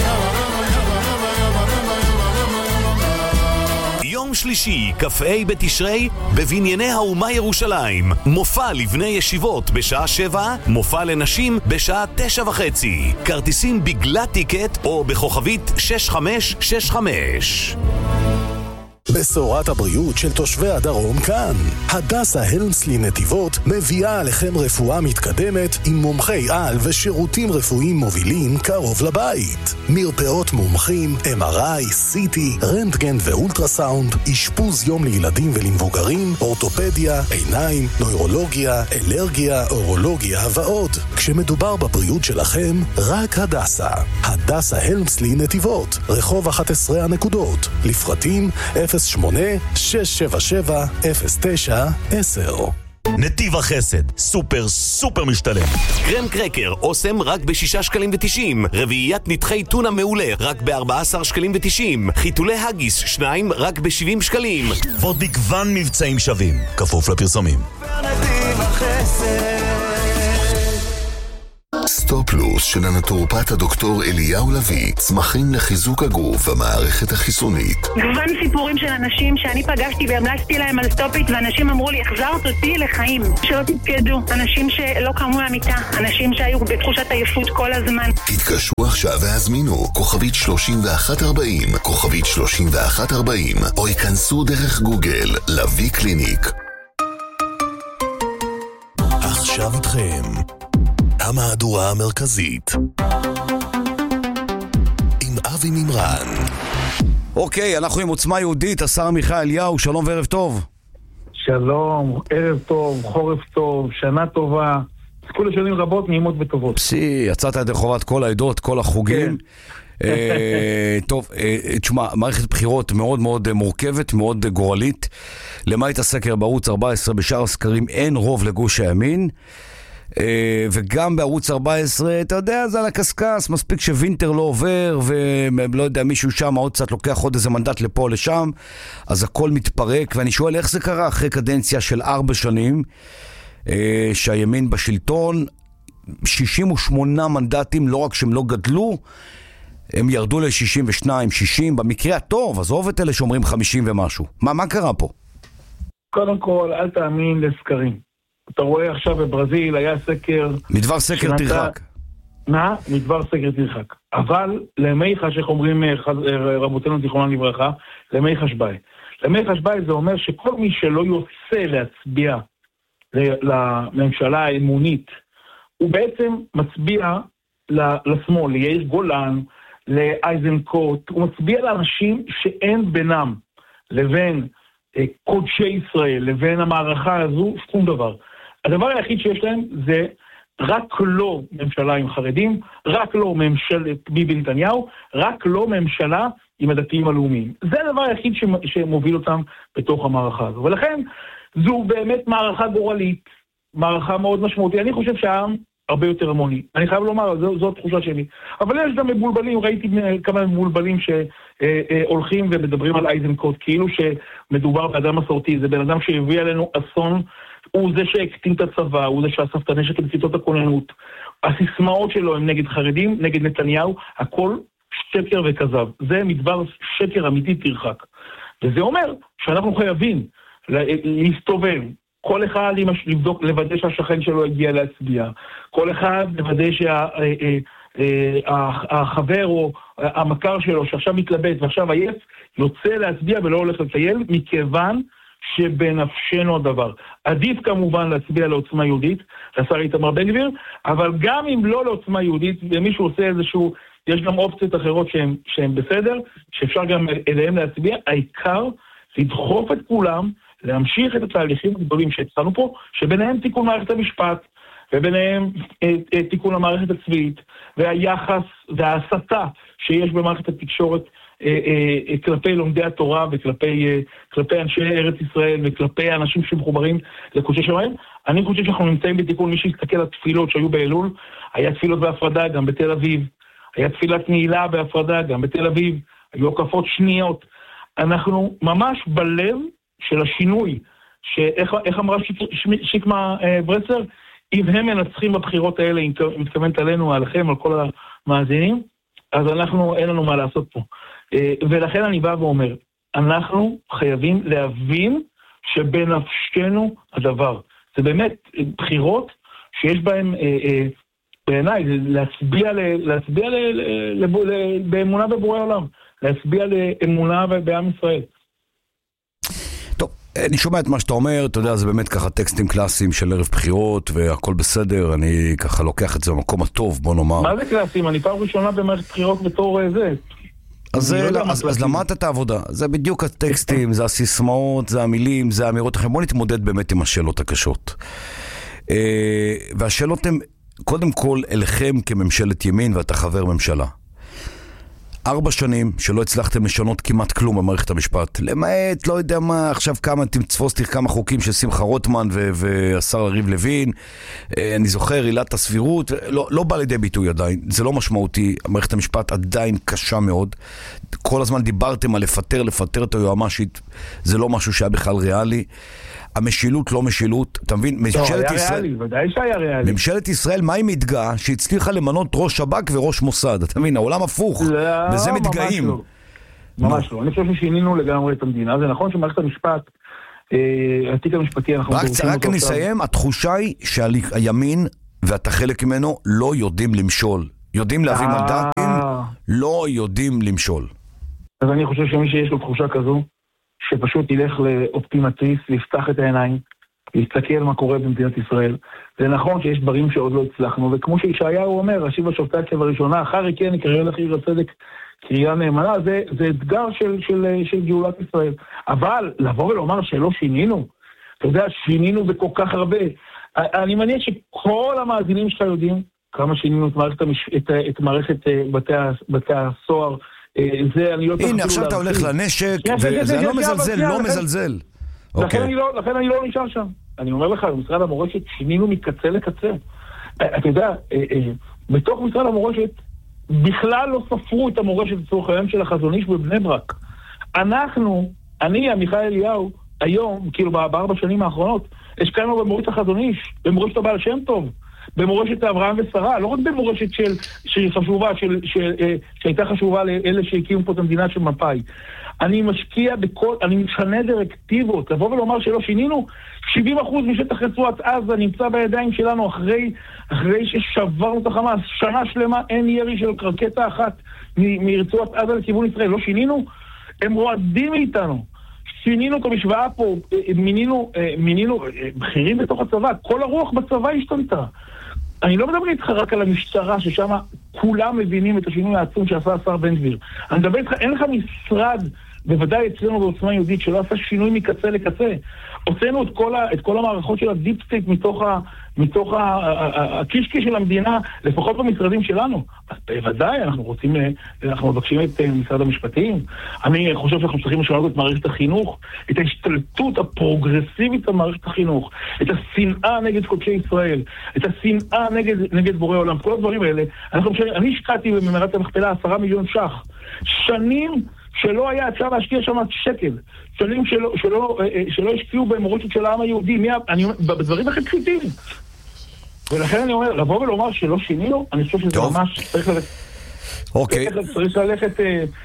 S5: יום שלישי, כ"ה בתשרי, בבנייני האומה ירושלים. מופע לבני ישיבות בשעה שבע, מופע לנשים בשעה תשע וחצי. כרטיסים בגלת טיקט או בכוכבית שש חמש שש חמש. בשורת הבריאות של תושבי הדרום כאן. הדסה הלמסלי נתיבות מביאה עליכם רפואה מתקדמת עם מומחי על ושירותים רפואיים מובילים קרוב לבית. מרפאות מומחים, אם אר איי, סי טי, רנטגן ואולטרסאונד, אשפוז יום לילדים ולמבוגרים, אורתופדיה, עיניים, נוירולוגיה, אלרגיה, אורולוגיה ועוד. כשמדובר בבריאות שלכם, רק הדסה. הדסה הלמסלי נתיבות, רחוב אחת עשרה הנקודות. לפרטים אפס שמונה שש שבע שבע אפס תשע עשר. נתיב החסד, סופר סופר משתלם. קרם קרקר, אוסם רק בשישה שקלים ותשעים. רביעיית נתחי טונה מעולה, רק בארבעה עשר שקלים ותשעים. חיתולי הגיס, שניים, רק בשבעים שקלים. ועוד מגוון מבצעים שווים, כפוף לפרסומים.
S6: נתיב החסד.
S8: סטופלוס של הנטורופט הדוקטור אליהו לוי, צמחים לחיזוק הגוף והמערכת החיסונית.
S9: גוון סיפורים של אנשים שאני פגשתי והמלצתי להם על סטופית, ואנשים אמרו לי, החזרת אותי לחיים, שלא תתקדו, אנשים שלא קמו מהמיטה, אנשים שהיו בתחושת עייפות כל הזמן.
S8: תתקשרו עכשיו והזמינו כוכבית שלושים ואחת ארבעים, כוכבית שלושים ואחת ארבעים, או ייכנסו דרך גוגל לוי קליניק.
S5: עכשיו איתכם המהדורה המרכזית עם אבי מימרן.
S1: אוקיי, אנחנו עם עוצמה יהודית, השר עמיחי אליהו, שלום וערב טוב.
S3: שלום, ערב טוב, חורף טוב, שנה טובה, כל השנים רבות נעימות וטובות.
S1: פסי, יצאת עד חובת כל העדות, כל החוגים. כן. אה, טוב, אה, תשמע, מערכת בחירות מאוד מאוד מורכבת, מאוד גורלית. למעט הסקר בערוץ ארבע עשרה, בשאר הסקרים אין רוב לגוש הימין. וגם בערוץ ארבע עשרה, אתה יודע, זה על הקסקס, מספיק שווינטר לא עובר, ולא יודע, מישהו שם עוד קצת לוקח עוד איזה מנדט לפה או לשם, אז הכל מתפרק, ואני שואל איך זה קרה אחרי קדנציה של ארבע שנים, שהימין בשלטון, שישים ושמונה מנדטים, לא רק שהם לא גדלו, הם ירדו ל-שישים ושתיים, שישים, במקרה הטוב, עזוב את אלה שאומרים חמישים ומשהו. מה, מה קרה פה?
S3: קודם כל, אל תאמין לסקרים. אתה רואה עכשיו בברזיל, היה סקר...
S1: מדבר סקר שנתה... תרחק.
S3: מה? מדבר סקר תרחק. אבל למי חש, איך אומרים רבותינו זיכרונם לברכה, למי חש ביי. למי חש ביי זה אומר שכל מי שלא יוצא להצביע לממשלה האמונית, הוא בעצם מצביע לשמאל, ליאיר גולן, לאייזנקוט, הוא מצביע לאנשים שאין בינם לבין קודשי ישראל, לבין המערכה הזו, שום דבר. הדבר היחיד שיש להם זה רק לא ממשלה עם חרדים, רק לא ממשלת ביבי נתניהו, רק לא ממשלה עם הדתיים הלאומיים. זה הדבר היחיד שמוביל אותם בתוך המערכה הזו. ולכן זו באמת מערכה גורלית, מערכה מאוד משמעותית. אני חושב שהעם הרבה יותר המוני. אני חייב לומר, זו, זו התחושה שלי. אבל יש גם מבולבלים, ראיתי כמה מבולבלים שהולכים ומדברים על אייזנקוט, כאילו שמדובר באדם מסורתי, זה בן אדם שהביא עלינו אסון, הוא זה שהקטין את הצבא, הוא זה שאסף את הנשק לכיתות הכוננות. הסיסמאות שלו הם נגד חרדים, נגד נתניהו, הכל שקר וכזב. זה מדבר שקר אמיתי תרחק. וזה אומר שאנחנו חייבים להסתובב, כל אחד לבדוק, לוודא שהשכן שלו הגיע להצביע, כל אחד לוודא שהחבר או המכר שלו שעכשיו מתלבט ועכשיו עייף, יוצא להצביע ולא הולך לטייל, מכיוון שבנפשנו הדבר. עדיף כמובן להצביע לעוצמה יהודית, לשר איתמר בן גביר, אבל גם אם לא לעוצמה יהודית, ומישהו עושה איזשהו, יש גם אופציות אחרות שהן, שהן בסדר, שאפשר גם אליהם להצביע, העיקר לדחוף את כולם, להמשיך את התהליכים הגדולים שהצענו פה, שביניהם תיקון מערכת המשפט, וביניהם אה, אה, תיקון המערכת הצבאית, והיחס וההסתה שיש במערכת התקשורת אה, אה, כלפי לומדי התורה, וכלפי אה, כלפי אנשי ארץ ישראל, וכלפי האנשים שמחוברים לקודשי שמיים. אני חושב שאנחנו נמצאים בתיקון, מי שיסתכל על תפילות שהיו באלול, היה תפילות בהפרדה גם בתל אביב, היה תפילת נעילה בהפרדה גם בתל אביב, היו הקפות שניות. אנחנו ממש בלב של השינוי, שאיך אמרה שיקמה ברסלר, אם הם מנצחים בבחירות האלה, אם מתכוונת עלינו, עליכם, על כל המאזינים, אז אנחנו, אין לנו מה לעשות פה. ולכן אני בא ואומר, אנחנו חייבים להבין שבנפשנו הדבר. זה באמת בחירות שיש בהן, בעיניי, להצביע, להצביע באמונה בבורא העולם, להצביע לאמונה בעם ישראל.
S1: טוב, אני שומע את מה שאתה אומר, אתה יודע, זה באמת ככה טקסטים קלאסיים של ערב בחירות, והכל בסדר, אני ככה לוקח את זה במקום הטוב, בוא נאמר.
S3: מה זה קלאסיים? אני פעם ראשונה במערכת בחירות בתור זה.
S1: אז, לא אז, אז למדת את העבודה, זה בדיוק הטקסטים, זה הסיסמאות, זה המילים, זה האמירות אחרות. בוא נתמודד באמת עם השאלות הקשות. והשאלות הן, קודם כל, אליכם כממשלת ימין, ואתה חבר ממשלה. ארבע שנים שלא הצלחתם לשנות כמעט כלום במערכת המשפט. למעט, לא יודע מה, עכשיו כמה, תצפוס תך כמה חוקים של שמחה רוטמן ו- והשר יריב לוין. אני זוכר, עילת הסבירות, לא, לא בא לידי ביטוי עדיין. זה לא משמעותי. מערכת המשפט עדיין קשה מאוד. כל הזמן דיברתם על לפטר, לפטר את היועמ"שית. זה לא משהו שהיה בכלל ריאלי. המשילות לא משילות, אתה מבין? ממשלת ישראל,
S3: ודאי שהיה ריאלי.
S1: ממשלת ישראל, מה היא מתגאה? שהצליחה למנות ראש שב"כ וראש מוסד. אתה מבין, העולם הפוך. וזה מתגאים.
S3: ממש לא. אני חושב ששינינו לגמרי את המדינה. זה נכון שמערכת המשפט, התיק המשפטי, אנחנו דורשים אותו.
S1: רק נסיים, התחושה היא שהימין, ואתה חלק ממנו, לא יודעים למשול. יודעים להביא מנדטים, לא יודעים למשול.
S3: אז אני חושב שמי שיש לו תחושה כזו, שפשוט ילך לאופטימטיסט, ויפתח את העיניים, ויסתכל מה קורה במדינת ישראל. זה נכון שיש דברים שעוד לא הצלחנו, וכמו שישעיהו אומר, השיב השופטי כבראשונה, אחר כן יקרא לך עיר הצדק קריאה נאמנה, זה, זה אתגר של, של, של גאולת ישראל. אבל לבוא ולומר שלא שינינו, אתה יודע, שינינו בכל כך הרבה. אני מניח שכל המאזינים שלך יודעים כמה שינינו את מערכת, את, את מערכת בתי, בתי הסוהר, זה, אני לא
S1: הנה, עכשיו אתה הולך לנשק, וזה לא מזלזל, לא מזלזל.
S3: לכן אני לא נשאר שם. אני אומר לך, במשרד המורשת שינינו מקצה לקצה. אתה יודע, בתוך משרד המורשת, בכלל לא ספרו את המורשת לצורך היום של החזון איש בבני ברק. אנחנו, אני, עמיחי אליהו, היום, כאילו בארבע שנים האחרונות, השקענו במורשת החזון איש, במורשת הבעל שם טוב, במורשת אברהם ושרה, לא רק במורשת של, של חשובה, של, של, שהייתה חשובה לאלה שהקימו פה את המדינה של מפאי. אני משקיע בכל, אני משנה דירקטיבות, לבוא ולומר שלא שינינו, שבעים אחוז משטח רצועת עזה נמצא בידיים שלנו אחרי, אחרי ששברנו את החמאס, שנה שלמה אין ירי של קרקטה אחת מ- מרצועת עזה לכיוון ישראל, לא שינינו, הם רועדים מאיתנו. שינינו את המשוואה פה, מינינו, מינינו בכירים בתוך הצבא, כל הרוח בצבא השתנתה. אני לא מדבר איתך רק על המשטרה, ששם כולם מבינים את השינוי העצום שעשה השר בן גביר. אני מדבר איתך, אין לך משרד, בוודאי אצלנו בעוצמה יהודית, שלא עשה שינוי מקצה לקצה. הוצאנו את כל, ה, את כל המערכות של הדיפ סטייט מתוך, ה, מתוך ה, ה, הקישקי של המדינה, לפחות במשרדים שלנו. אז בוודאי, אנחנו רוצים, אנחנו מבקשים את משרד המשפטים. אני חושב שאנחנו צריכים לשנות את מערכת החינוך, את ההשתלטות הפרוגרסיבית על מערכת החינוך, את השנאה נגד קודשי ישראל, את השנאה נגד, נגד בורא עולם. כל הדברים האלה, אנחנו, אני השקעתי במערת המכפלה עשרה מיליון שח. שנים שלא היה אפשר להשקיע שם שקל, שנים שלא, שלא, שלא השקיעו במורשת של העם היהודי, מי, אני, בדברים הכי פשוטים. ולכן אני אומר, לבוא ולומר שלא שינינו, אני חושב שזה ממש צריך ללכת.
S1: אוקיי.
S3: צריך ללכת,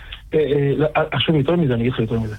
S3: עכשיו יותר מזה, אני אגיד לך יותר מזה.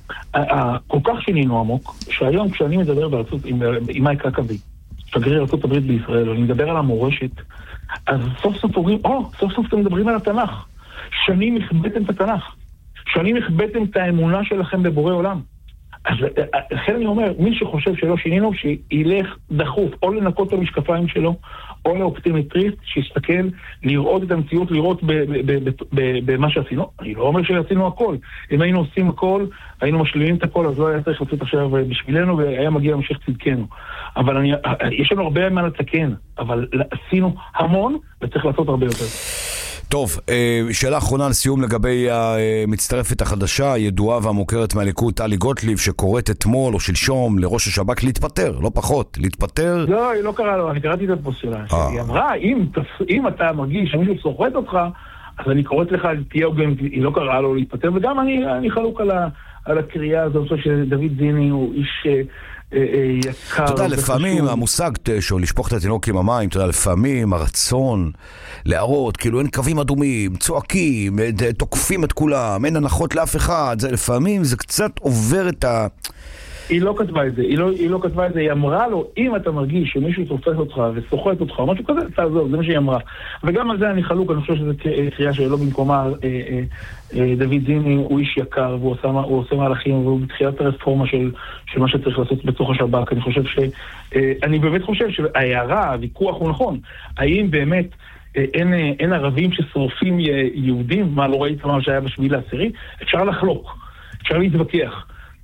S3: כל כך שינינו עמוק, שהיום כשאני מדבר בארצות, עם מייק קקבי, שגריר ארצות הברית בישראל, אני מדבר על המורשת, אז סוף סוף אומרים, או, סוף סוף אתם מדברים על התנ"ך. שנים הכבדתם את התנ"ך. שנים הכבדתם את האמונה שלכם בבורא עולם. אז לכן אני אומר, מי שחושב שלא שינינו, שילך דחוף, או לנקות את המשקפיים שלו, או לאופטימטריסט, שיסתכל, לראות את המציאות, לראות במה שעשינו. אני לא אומר שעשינו הכל. אם היינו עושים הכל, היינו משלימים את הכל, אז לא היה צריך לעשות עכשיו בשבילנו, והיה מגיע המשך צדקנו. אבל אני, יש לנו הרבה מה לתקן, אבל עשינו המון, וצריך לעשות הרבה יותר.
S1: טוב, שאלה אחרונה לסיום לגבי המצטרפת החדשה, הידועה והמוכרת מהליכוד, טלי גוטליב, שקוראת אתמול או שלשום לראש השב"כ להתפטר, לא פחות, להתפטר.
S3: לא, היא לא קראה לו, אני קראתי את הפוסט שלה. היא אמרה, אם, אם אתה מרגיש שמישהו סוחט אותך, אז אני קוראת לך, תהיה הוגן, היא לא קראה לו להתפטר, וגם אני, אני חלוק על, ה, על הקריאה הזו, אני חושב שדוד זיני הוא איש יקר.
S1: אתה יודע, לפעמים המושג שהוא לשפוך את התינוק עם המים, אתה יודע, לפעמים הרצון להראות, כאילו אין קווים אדומים, צועקים, תוקפים את כולם, אין הנחות לאף אחד, זה לפעמים זה קצת עובר את ה...
S3: היא לא כתבה את זה, היא לא, היא לא כתבה את זה, היא אמרה לו, אם אתה מרגיש שמישהו תופס אותך וסוחט אותך, משהו כזה, תעזוב, זה מה שהיא אמרה. וגם על זה אני חלוק, אני חושב שזו קריאה שלא במקומה, אה, אה, אה, דוד זיני הוא איש יקר, והוא עושה, הוא עושה מהלכים, והוא בתחילת הרפורמה של, של מה שצריך לעשות בתוך השב"כ. אני חושב ש... אה, אני באמת חושב שההערה, הוויכוח הוא נכון. האם באמת אה, אין, אה, אין ערבים ששורפים יהודים, מה לא ראית מה שהיה בשביל העשירי? אפשר לחלוק, אפשר להתווכח.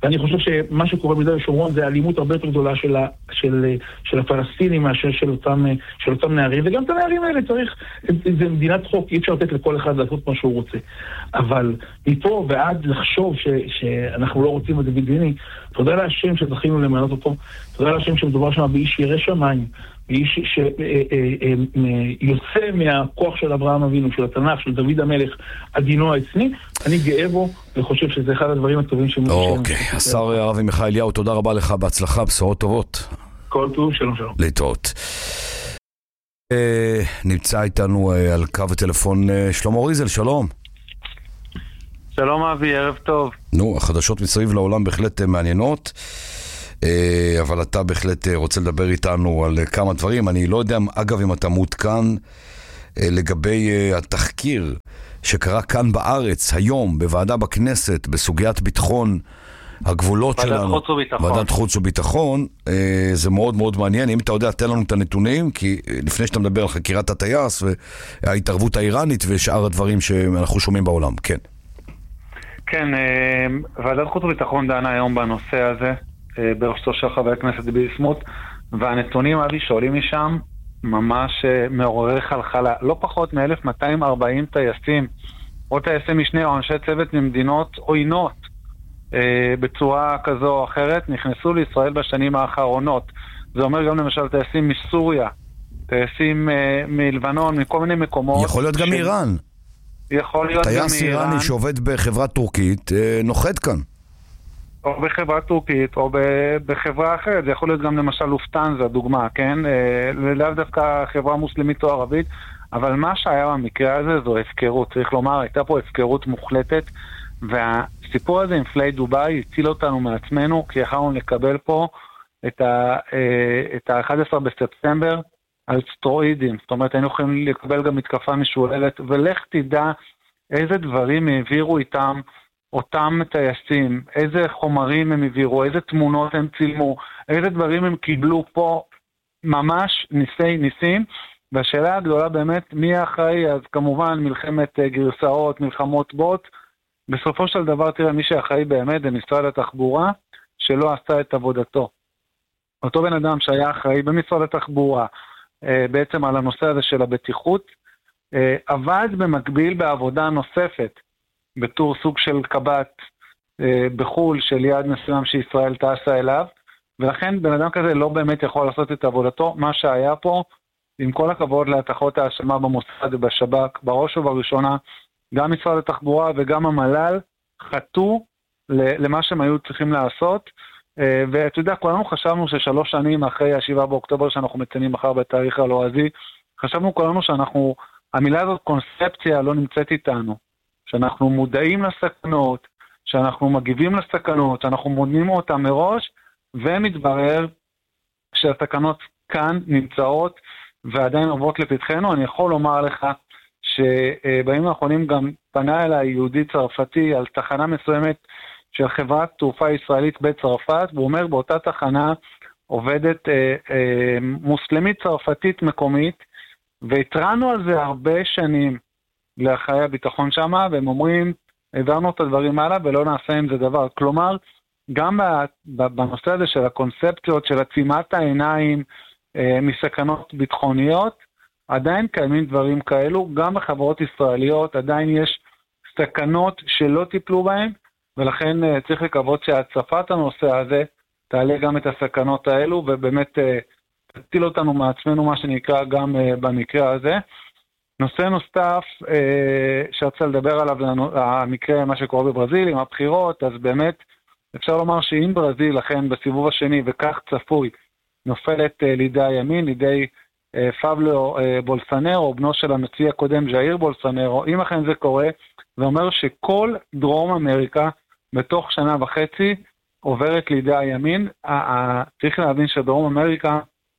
S10: ואני חושב שמה שקורה ביהודה ושומרון זה אלימות הרבה יותר גדולה של, ה, של, של הפלסטינים מאשר של אותם, של אותם נערים, וגם את הנערים האלה צריך, זה מדינת חוק, אי אפשר לתת לכל אחד לעשות מה שהוא רוצה. אבל מפה ועד לחשוב ש, שאנחנו לא רוצים את זה בדיני, תודה להשם שזכינו למנות אותו, תודה להשם שמדובר שם באיש ירא שמיים, באיש שיוצא מהכוח של אברהם אבינו, של התנ"ך, של דוד המלך, עדינו העצני, אני גאה בו וחושב שזה אחד הדברים הטובים שמושבים.
S1: אוקיי, השר הרב עמיחי אליהו, תודה רבה לך, בהצלחה, בשורות טובות.
S10: כל טוב, שלום שלום.
S1: להתראות. נמצא איתנו על קו הטלפון שלמה ריזל, שלום.
S11: שלום אבי, ערב טוב.
S1: נו, החדשות מסביב לעולם בהחלט מעניינות, אבל אתה בהחלט רוצה לדבר איתנו על כמה דברים. אני לא יודע, אגב, אם אתה מעודכן לגבי התחקיר שקרה כאן בארץ היום בוועדה בכנסת בסוגיית ביטחון הגבולות שלנו. ועדת
S11: חוץ וביטחון.
S1: ועדת חוץ וביטחון, זה מאוד מאוד מעניין. אם אתה יודע, תן לנו את הנתונים, כי לפני שאתה מדבר על חקירת הטייס וההתערבות האיראנית ושאר הדברים שאנחנו שומעים בעולם, כן.
S11: כן, ועדת חוץ וביטחון דנה היום בנושא הזה, בראשותו של חבר הכנסת ביסמוט, והנתונים אבי שעולים משם ממש מעוררי חלחלה. לא פחות מ-אלף מאתיים וארבעים טייסים, או טייסי משנה או אנשי צוות ממדינות עוינות, בצורה כזו או אחרת, נכנסו לישראל בשנים האחרונות. זה אומר גם למשל טייסים מסוריה, טייסים מלבנון, מכל מיני מקומות.
S1: יכול להיות גם ש... איראן.
S11: יכול להיות גם איראן.
S1: טייס איראני שעובד בחברה טורקית, נוחת כאן.
S11: או בחברה טורקית, או בחברה אחרת. זה יכול להיות גם למשל לופטנזה, דוגמה, כן? לאו דווקא חברה מוסלמית או ערבית, אבל מה שהיה במקרה הזה זו הפקרות. צריך לומר, הייתה פה הפקרות מוחלטת, והסיפור הזה עם פליי דוביי הציל אותנו מעצמנו, כי יכולנו לקבל פה את ה-אחד עשר בספטמבר על סטרואידים. זאת אומרת, היינו יכולים לקבל גם מתקפה משוללת, ולך תדע איזה דברים העבירו איתם אותם טייסים, איזה חומרים הם העבירו, איזה תמונות הם צילמו, איזה דברים הם קיבלו פה, ממש ניסי ניסים. והשאלה הגדולה באמת, מי האחראי? אז כמובן מלחמת גרסאות, מלחמות בוט. בסופו של דבר, תראה, מי שאחראי באמת זה משרד התחבורה, שלא עשה את עבודתו. אותו בן אדם שהיה אחראי במשרד התחבורה, בעצם על הנושא הזה של הבטיחות, עבד במקביל בעבודה נוספת, בתור סוג של קבט בחול של יעד מסוים שישראל טסה אליו, ולכן בן אדם כזה לא באמת יכול לעשות את עבודתו. מה שהיה פה, עם כל הכבוד להתחות האשמה במוסד ובשב"כ, בראש ובראשונה, גם משרד התחבורה וגם המל"ל חטאו למה שהם היו צריכים לעשות, ואתה יודע, כולנו חשבנו ששלוש שנים אחרי השבעה באוקטובר שאנחנו מציינים מחר בתאריך הלועזי, חשבנו כולנו שאנחנו, המילה הזאת קונספציה לא נמצאת איתנו, שאנחנו מודעים לסכנות, שאנחנו מגיבים לסכנות, שאנחנו מודעים אותם מראש, ומתברר שהסכנות כאן נמצאות ועדיין עוברות לפתחנו. אני יכול לומר לך שבימים האחרונים גם פנה אליי יהודי צרפתי על תחנה מסוימת של חברת תעופה ישראלית בצרפת, והוא אומר באותה תחנה עובדת אה, אה, מוסלמית צרפתית מקומית, והתרענו על זה הרבה שנים לאחרי הביטחון שמה, והם אומרים, העברנו את הדברים הלאה ולא נעשה עם זה דבר. כלומר, גם בנושא הזה של הקונספציות, של עצימת העיניים אה, מסכנות ביטחוניות, עדיין קיימים דברים כאלו, גם בחברות ישראליות עדיין יש סכנות שלא טיפלו בהן, ולכן uh, צריך לקוות שהצפת הנושא הזה תעלה גם את הסכנות האלו, ובאמת uh, תטיל אותנו מעצמנו, מה שנקרא, גם uh, במקרה הזה. נושא נוסף uh, שרצה לדבר עליו, המקרה, מה שקורה בברזיל, עם הבחירות, אז באמת אפשר לומר שאם ברזיל, לכן בסיבוב השני, וכך צפוי, נופלת uh, לידי הימין, לידי uh, פאבלו uh, בולסונרו, בנו של הנשיא הקודם, ז'איר בולסונרו, אם אכן זה קורה, זה אומר שכל דרום אמריקה, בתוך שנה וחצי, עוברת לידי הימין. צריך להבין שדרום אמריקה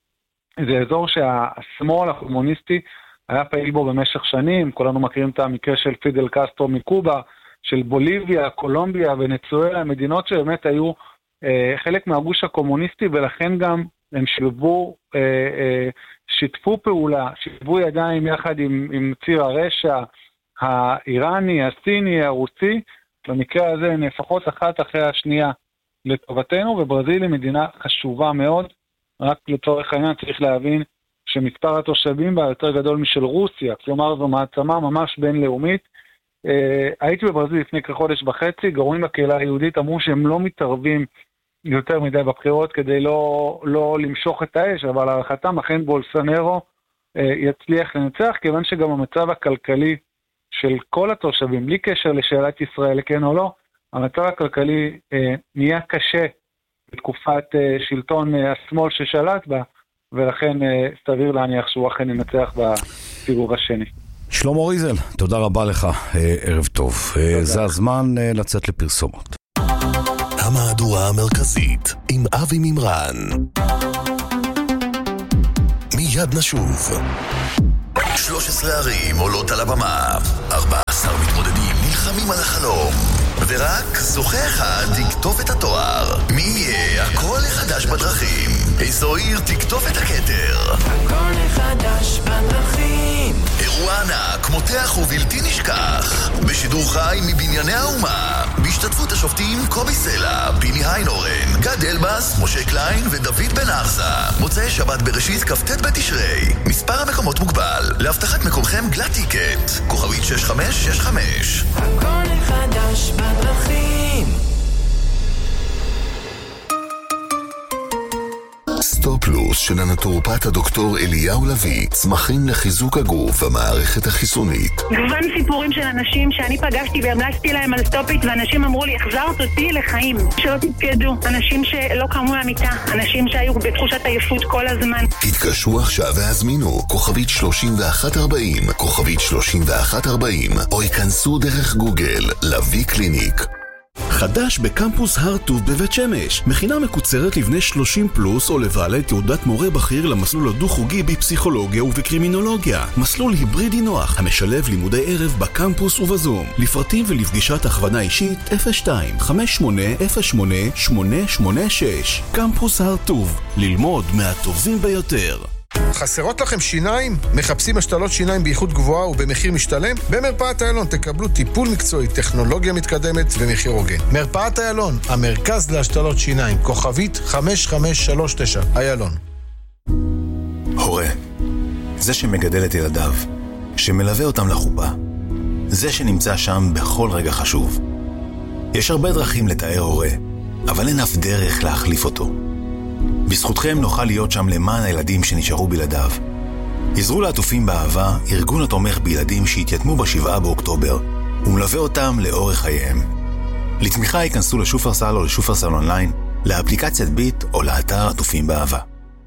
S11: זה אזור שהשמאל הקומוניסטי היה פעיל בו במשך שנים. כולנו מכירים את המקרה של פידל קסטרו מקובה, של בוליביה, קולומביה ונצואלה, מדינות שבאמת היו אה, חלק מהגוש הקומוניסטי, ולכן גם הם שילבו, אה, אה, שיתפו פעולה, שיתפו ידיים יחד עם, עם ציר הרשע, האיראני, הסיני, הרוסי. במקרה הזה לפחות אחת אחרי השנייה לטובתנו, וברזיל היא מדינה חשובה מאוד. רק לצורך העניין צריך להבין שמספר התושבים בה יותר גדול משל רוסיה, כלומר זו מעצמה ממש בינלאומית. הייתי בברזיל לפני כחודש וחצי, גורמים לקהילה היהודית אמרו שהם לא מתערבים יותר מדי בבחירות כדי לא, לא למשוך את האש, אבל הערכתם אכן בולסונרו יצליח לנצח, כיוון שגם המצב הכלכלי של כל התושבים, בלי קשר לשאלת ישראל כן או לא, המצב הכלכלי אה, נהיה קשה בתקופת אה, שלטון אה, השמאל ששלט בה, ולכן אה, סביר להניח שהוא אכן ינצח בסיבוב השני.
S1: שלמה ריזל, תודה רבה לך, אה, ערב טוב. אה, זה הזמן אה, לצאת לפרסומות.
S8: המהדורה המרכזית עם אבי מימרן. מיד נשוב. שלוש עשרה ערים עולות על הבמה, ארבע עשרה מתמודדים נלחמים על החלום, ורק זוכה אחד תקטוף את התואר. מי יהיה הקול החדש בדרכים? איזו עיר תקטוף את הכתר?
S6: הקול החדש בדרכים,
S8: אירוע ענק, מותח ובלתי נשכח, בשידור חי מבנייני האומה, בהשתתפות השופטים קובי סלע, פיני היינורן, גד אלבאס, משה קליין ודוד בן ארסה. מוצאי שבת בראשית כ"ט בתשרי. מספר המקומות מוגבל, להבטחת מקומכם גלת טיקט, כוכבית שש חמש שש חמש.
S6: הקול החדש בדרכים.
S8: סטופלוס של הנטורופט הדוקטור אליהו לוי, צמחים לחיזוק הגוף והמערכת החיסונית.
S9: גוון סיפורים של אנשים שאני פגשתי והמלצתי להם על סטופית, ואנשים אמרו לי, החזרת אותי לחיים, שלא תתפקדו. אנשים שלא קמו מהמיטה, אנשים שהיו בתחושת עייפות כל הזמן.
S8: התקשרו עכשיו והזמינו כוכבית שלושים ואחת ארבעים, כוכבית שלושים ואחת ארבעים, או ייכנסו דרך גוגל לוי קליניק.
S5: חדש בקמפוס הר טוב בבית שמש, מכינה מקוצרת לבני שלושים פלוס או לבעלי תעודת מורה בכיר למסלול הדו-חוגי בפסיכולוגיה ובקרימינולוגיה. מסלול היברידי נוח המשלב לימודי ערב בקמפוס ובזום. לפרטים ולפגישת הכוונה אישית אפס שתיים חמש שמונה אפס שמונה שמונה שמונה שש. קמפוס הר טוב, ללמוד מהטובים ביותר.
S12: חסרות לכם שיניים? מחפשים השתלות שיניים באיכות גבוהה ובמחיר משתלם? במרפאת איילון תקבלו טיפול מקצועי, טכנולוגיה מתקדמת ומחיר הוגן. מרפאת איילון, המרכז להשתלות שיניים, כוכבית חמש חמש שלוש תשע, איילון.
S13: הורה, זה שמגדל את ילדיו, שמלווה אותם לחופה, זה שנמצא שם בכל רגע חשוב. יש הרבה דרכים לתאר הורה, אבל אין אף דרך להחליף אותו. בזכותכם נוכל להיות שם למען הילדים שנשארו בלעדיו. עזרו לעטופים באהבה, ארגון התומך בילדים שהתייתמו בשבעה באוקטובר, ומלווה אותם לאורך חייהם. לתמיכה ייכנסו לשופרסל או לשופרסל אונליין, לאפליקציית ביט או לאתר עטופים באהבה.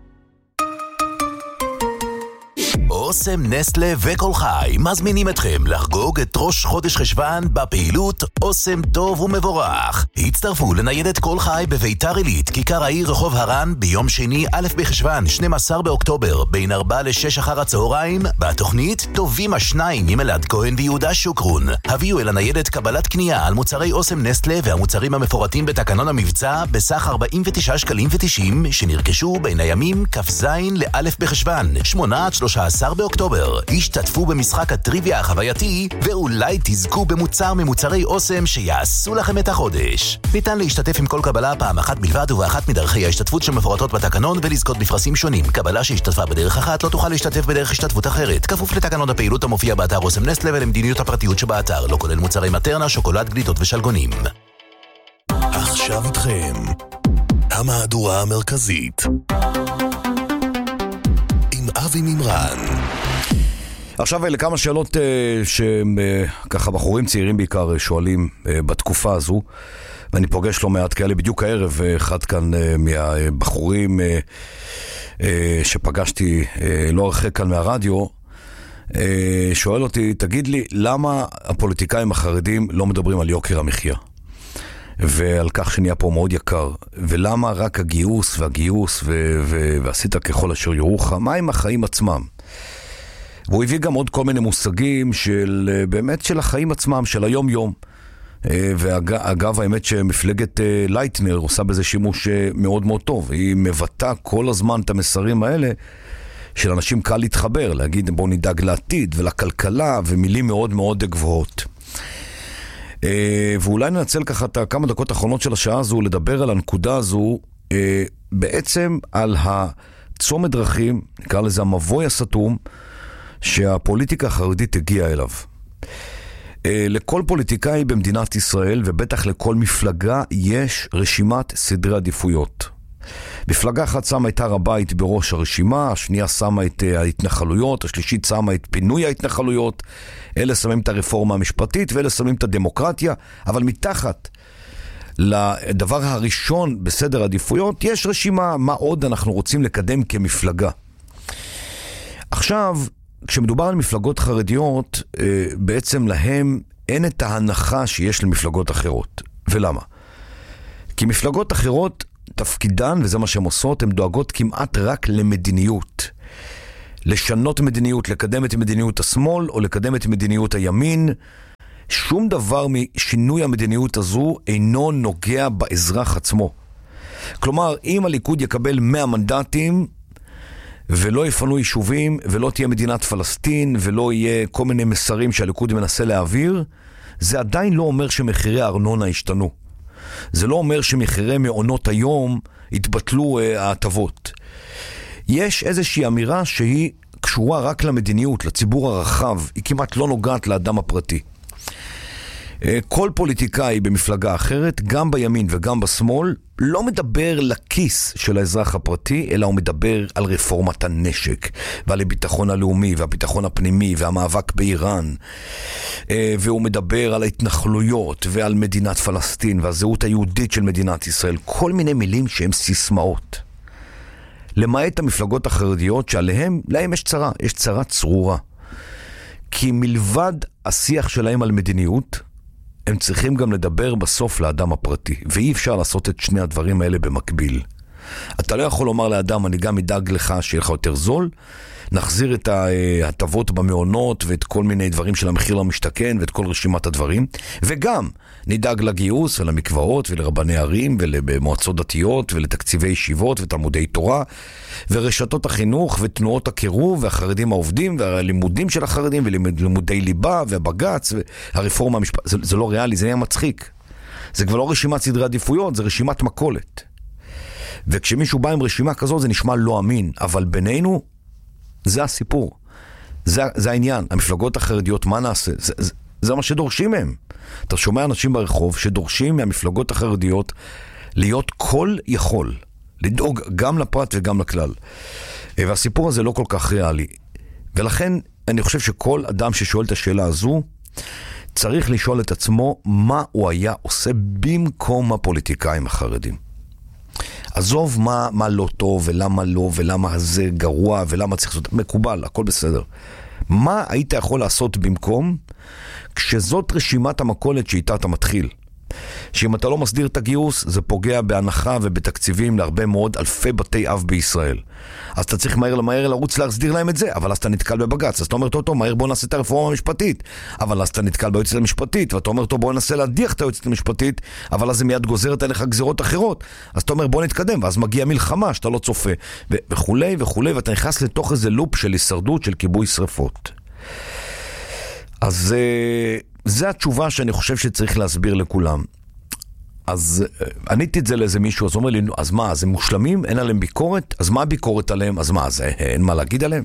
S5: אוסם, נסטלה וכל חי מזמינים אתכם לחגוג את ראש חודש חשבן בפעילות אוסם טוב ומבורך. הצטרפו לניידת כל חי בביתר עילית, כיכר העיר רחוב הרן, ביום שני א' בחשבן שנים עשר באוקטובר בין ארבע לשש אחר הצהריים, בתוכנית טובים השניים עם אלעד כהן ויהודה שוקרון. הביאו אל הניידת קבלת קנייה על מוצרי אוסם, נסטלה והמוצרים המפורטים בתקנון המבצע בסך ארבעים ותשעה שקלים ותשעים שנרכשו בין הימים כ"ז לא' בחשבן שמונה עד שלושה עשר באוקטובר. השתתפו במשחק הטריוויה החווייתי ואולי תזכו במוצר ממוצרי אוסם שיעשו לכם את החודש. ניתן להשתתף עם כל קבלה פעם אחת בלבד ובאחת מדרכי ההשתתפות שמפורטות בתקנון ולזכות בפרסים שונים. קבלה שהשתתפה בדרך אחת לא תוכל להשתתף בדרך השתתפות אחרת, כפוף לתקנון הפעילות המופיע באתר אוסם נסטלה ולמדיניות הפרטיות שבאתר, לא כולל מוצרי מטרנה, שוקולד, גלידות ושלגונים.
S8: עכשיו איתכם המהדורה המרכזית אבי מימרן.
S1: עכשיו לכמה שאלות uh, שככה בחורים צעירים בעיקר uh, שואלים uh, בתקופה הזו, ואני פוגש לא מעט כאלה בדיוק הערב, uh, אחד כאן uh, מהבחורים uh, uh, שפגשתי uh, לא הרחק כאן מהרדיו, uh, שואל אותי, תגיד לי, למה הפוליטיקאים החרדים לא מדברים על יוקר המחיה? ועל כך שנהיה פה מאוד יקר, ולמה רק הגיוס והגיוס ו- ו- ועשית ככל אשר יורוך, מה עם החיים עצמם? והוא הביא גם עוד כל מיני מושגים של באמת של החיים עצמם, של היום יום. ואגב, האמת שמפלגת לייטנר עושה בזה שימוש מאוד מאוד טוב, היא מבטא כל הזמן את המסרים האלה של אנשים קל להתחבר, להגיד בואו נדאג לעתיד ולכלכלה, ומילים מאוד מאוד גבוהות. ואולי ננצל ככה את כמה דקות האחרונות של השעה הזו לדבר על הנקודה הזו, בעצם על הצומת דרכים, נקרא לזה המבוי הסתום, שהפוליטיקה החרדית הגיעה אליו. לכל פוליטיקאי במדינת ישראל, ובטח לכל מפלגה, יש רשימת סדרי עדיפויות. מפלגה אחת שמה את הר הבית בראש הרשימה, השנייה שמה את ההתנחלויות, השלישית שמה את פינוי ההתנחלויות, אלה שמים את הרפורמה המשפטית, ואלה שמים את הדמוקרטיה, אבל מתחת לדבר הראשון בסדר עדיפויות, יש רשימה מה עוד אנחנו רוצים לקדם כמפלגה. עכשיו, כשמדובר על מפלגות חרדיות, בעצם להם אין את ההנחה שיש למפלגות אחרות. ולמה? כי מפלגות אחרות, תפקידן, וזה מה שהן עושות, הן דואגות כמעט רק למדיניות. לשנות מדיניות, לקדם את מדיניות השמאל, או לקדם את מדיניות הימין. שום דבר משינוי המדיניות הזו אינו נוגע באזרח עצמו. כלומר, אם הליכוד יקבל מאה מנדטים, ולא יפנו יישובים, ולא תהיה מדינת פלסטין, ולא יהיה כל מיני מסרים שהליכוד מנסה להעביר, זה עדיין לא אומר שמחירי הארנונה ישתנו. זה לא אומר שמחירי מעונות היום יתבטלו ההטבות. יש איזושהי אמירה שהיא קשורה רק למדיניות, לציבור הרחב, היא כמעט לא נוגעת לאדם הפרטי. כל פוליטיקאי במפלגה אחרת, גם בימין וגם בשמאל, לא מדבר לכיס של האזרח הפרטי, אלא הוא מדבר על רפורמת הנשק, ועל הביטחון הלאומי, והביטחון הפנימי, והמאבק באיראן, והוא מדבר על ההתנחלויות, ועל מדינת פלסטין, והזהות היהודית של מדינת ישראל, כל מיני מילים שהן סיסמאות. למעט המפלגות החרדיות שעליהם, להם יש צרה, יש צרה צרורה. כי מלבד השיח שלהם על מדיניות, הם צריכים גם לדבר בסוף לאדם הפרטי, ואי אפשר לעשות את שני הדברים האלה במקביל. אתה לא יכול לומר לאדם, אני גם אדאג לך שיהיה לך יותר זול, נחזיר את ההטבות במעונות ואת כל מיני דברים של המחיר למשתכן ואת כל רשימת הדברים, וגם נדאג לגיוס ולמקוואות ולרבני ערים ולמועצות דתיות ולתקציבי ישיבות ותלמודי תורה ורשתות החינוך ותנועות הקירוב והחרדים העובדים והלימודים של החרדים ולימודי ליבה והבגץ והרפורמה המשפט. זה, זה לא ריאלי, זה נהיה מצחיק. זה כבר לא רשימת סדרי עדיפויות, זה רשימת מקולת. וכשמישהו בא עם רשימה כזאת זה נשמע לא אמין, אבל בינינו זה הסיפור. זה, זה העניין. המפלגות החרדיות, מה נעשה? זה, זה, זה מה שדורשים מהם. אתה שומע אנשים ברחוב שדורשים מהמפלגות החרדיות להיות כל יכול. לדאוג גם לפרט וגם לכלל. והסיפור הזה לא כל כך ריאלי. ולכן אני חושב שכל אדם ששואל את השאלה הזו, צריך לשאול את עצמו מה הוא היה עושה במקום הפוליטיקאים החרדים. עזוב מה, מה לא טוב ולמה לא ולמה זה גרוע ולמה צריך לעשות, מקובל, הכל בסדר. מה היית יכול לעשות במקום כשזאת רשימת המקולת שאיתה אתה מתחיל? שאם אתה לא מסדיר את הגיוס, זה פוגע בהנחה ובתקציבים להרבה מאוד אלפי בתי אב בישראל. אז אתה צריך מהר למהר לרוץ להסדיר להם את זה, אבל אז אתה נתקל בבגץ. אז אתה אומר, טוב, טוב, מהר בוא נעשה את הרפורמה המשפטית. אבל אז אתה נתקל ביועצת המשפטית, ואתה אומר, טוב, בוא ננסה להדיח את היועצת המשפטית, אבל אז זה מיד גוזרת עליך גזירות אחרות. אז אתה אומר, בוא נתקדם, ואז מגיע מלחמה שאתה לא צופה, ו- וכולי וכולי, ואתה נכנס לתוך איזה לופ של הישרדות, של כיבוי שרפות. אז זה התשובה שאני חושב שצריך להסביר לכולם. אז עניתי את זה לאיזה מישהו, אז אומר לי, אז מה, אז הם מושלמים? אין עליהם ביקורת? אז מה הביקורת עליהם? אז מה, אז אין מה להגיד עליהם?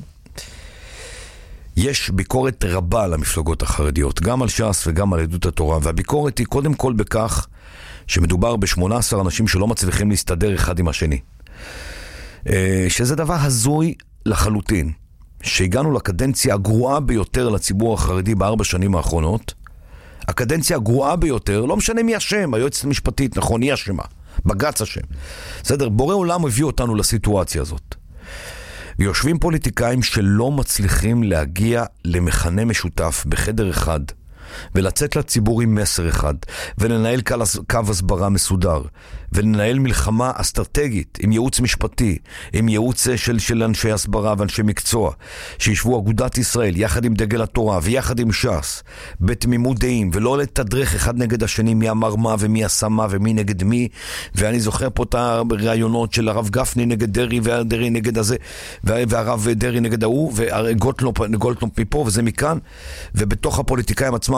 S1: יש ביקורת רבה על המפלגות החרדיות, גם על ש"ס וגם על יהדות התורה, והביקורת היא קודם כל בכך שמדובר ב-שמונה עשר אנשים שלא מצליחים להסתדר אחד עם השני. שזה דבר הזוי לחלוטין. שהגענו לקדנציה הגרועה ביותר לציבור החרדי בארבע שנים האחרונות, הקדנציה הגרועה ביותר, לא משנה מי השם, היועצת המשפטית, נכון, היא השמה, בגץ השם. בסדר, בורא עולם הביא אותנו לסיטואציה הזאת. ויושבים פוליטיקאים שלא מצליחים להגיע למחנה משותף בחדר אחד, ולצאת לציבור עם מסר אחד, ולנהל קו הסברה מסודר, ולנהל מלחמה אסטרטגית עם ייעוץ משפטי, עם ייעוץ של, של אנשי הסברה ואנשי מקצוע, שישבו אגודת ישראל יחד עם דגל התורה ויחד עם ש"ס, בתמימות דעים, ולא לתדרך אחד נגד השני מי אמר מה ומי עשה מה ומי נגד מי. ואני זוכר פה את הרעיונות של הרב גפני נגד דרי והדרי נגד הזה, והרב דרי נגד ההוא, וגולדקנופ מפה וזה מכאן, ובתוך הפוליטיקאים עצמם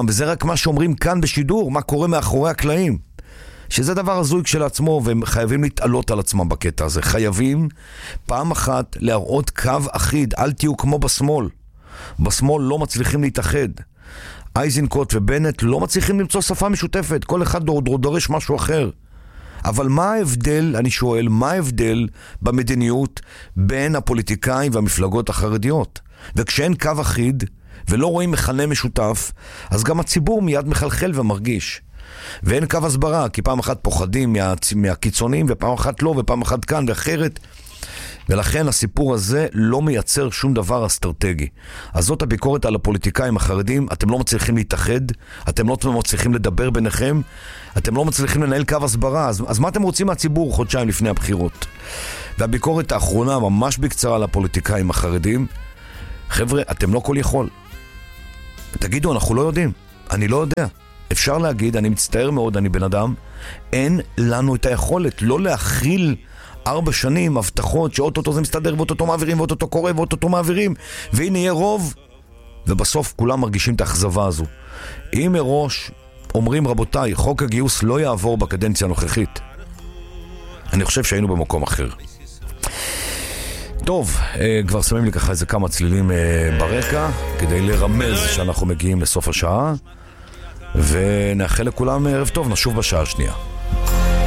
S1: פעם, וזה רק מה שאומרים כאן בשידור, מה קורה מאחורי הקלעים. שזה דבר הזוי כשלעצמו, והם חייבים להתעלות על עצמם בקטע הזה. חייבים פעם אחת להראות קו אחיד, אל תהיו כמו בשמאל. בשמאל לא מצליחים להתאחד. אייזנקוט ובנט לא מצליחים למצוא שפה משותפת, כל אחד דורש משהו אחר. אבל מה ההבדל, אני שואל, מה ההבדל במדיניות בין הפוליטיקאים והמפלגות החרדיות? וכשאין קו אחיד ולא רואים מכנה משותף, אז גם הציבור מיד מחלחל ומרגיש. ואין קו הסברה, כי פעם אחת פוחדים מה, מהקיצונים, ופעם אחת לא, ופעם אחת כאן ואחרת. ולכן הסיפור הזה לא מייצר שום דבר אסטרטגי. אז זאת הביקורת על הפוליטיקאים החרדים, אתם לא מצליחים להתאחד, אתם לא מצליחים לדבר ביניכם, אתם לא מצליחים לנהל קו הסברה, אז, אז מה אתם רוצים מהציבור חודשיים לפני הבחירות? והביקורת האחרונה, ממש בקצרה על הפוליטיקאים החרדים, חבר'ה, אתם לא כל יכול. תגידו, אנחנו לא יודעים, אני לא יודע. אפשר להגיד, אני מצטער מאוד, אני בן אדם, אין לנו את היכולת לא להכיל ארבע שנים הבטחות שאוטוטו זה מסתדר ואוטוטו מעבירים ואוטוטו קורה ואוטוטו מעבירים והנה יהיה רוב, ובסוף כולם מרגישים את האכזבה הזו. אם מראש אומרים, רבותיי, חוק הגיוס לא יעבור בקדנציה הנוכחית, אני חושב שהיינו במקום אחר. טוב, כבר שמים לי ככה איזה כמה צלילים ברקע כדי לרמז שאנחנו מגיעים לסוף השעה, ונאחל לכולם ערב טוב, נשוב בשעה השנייה.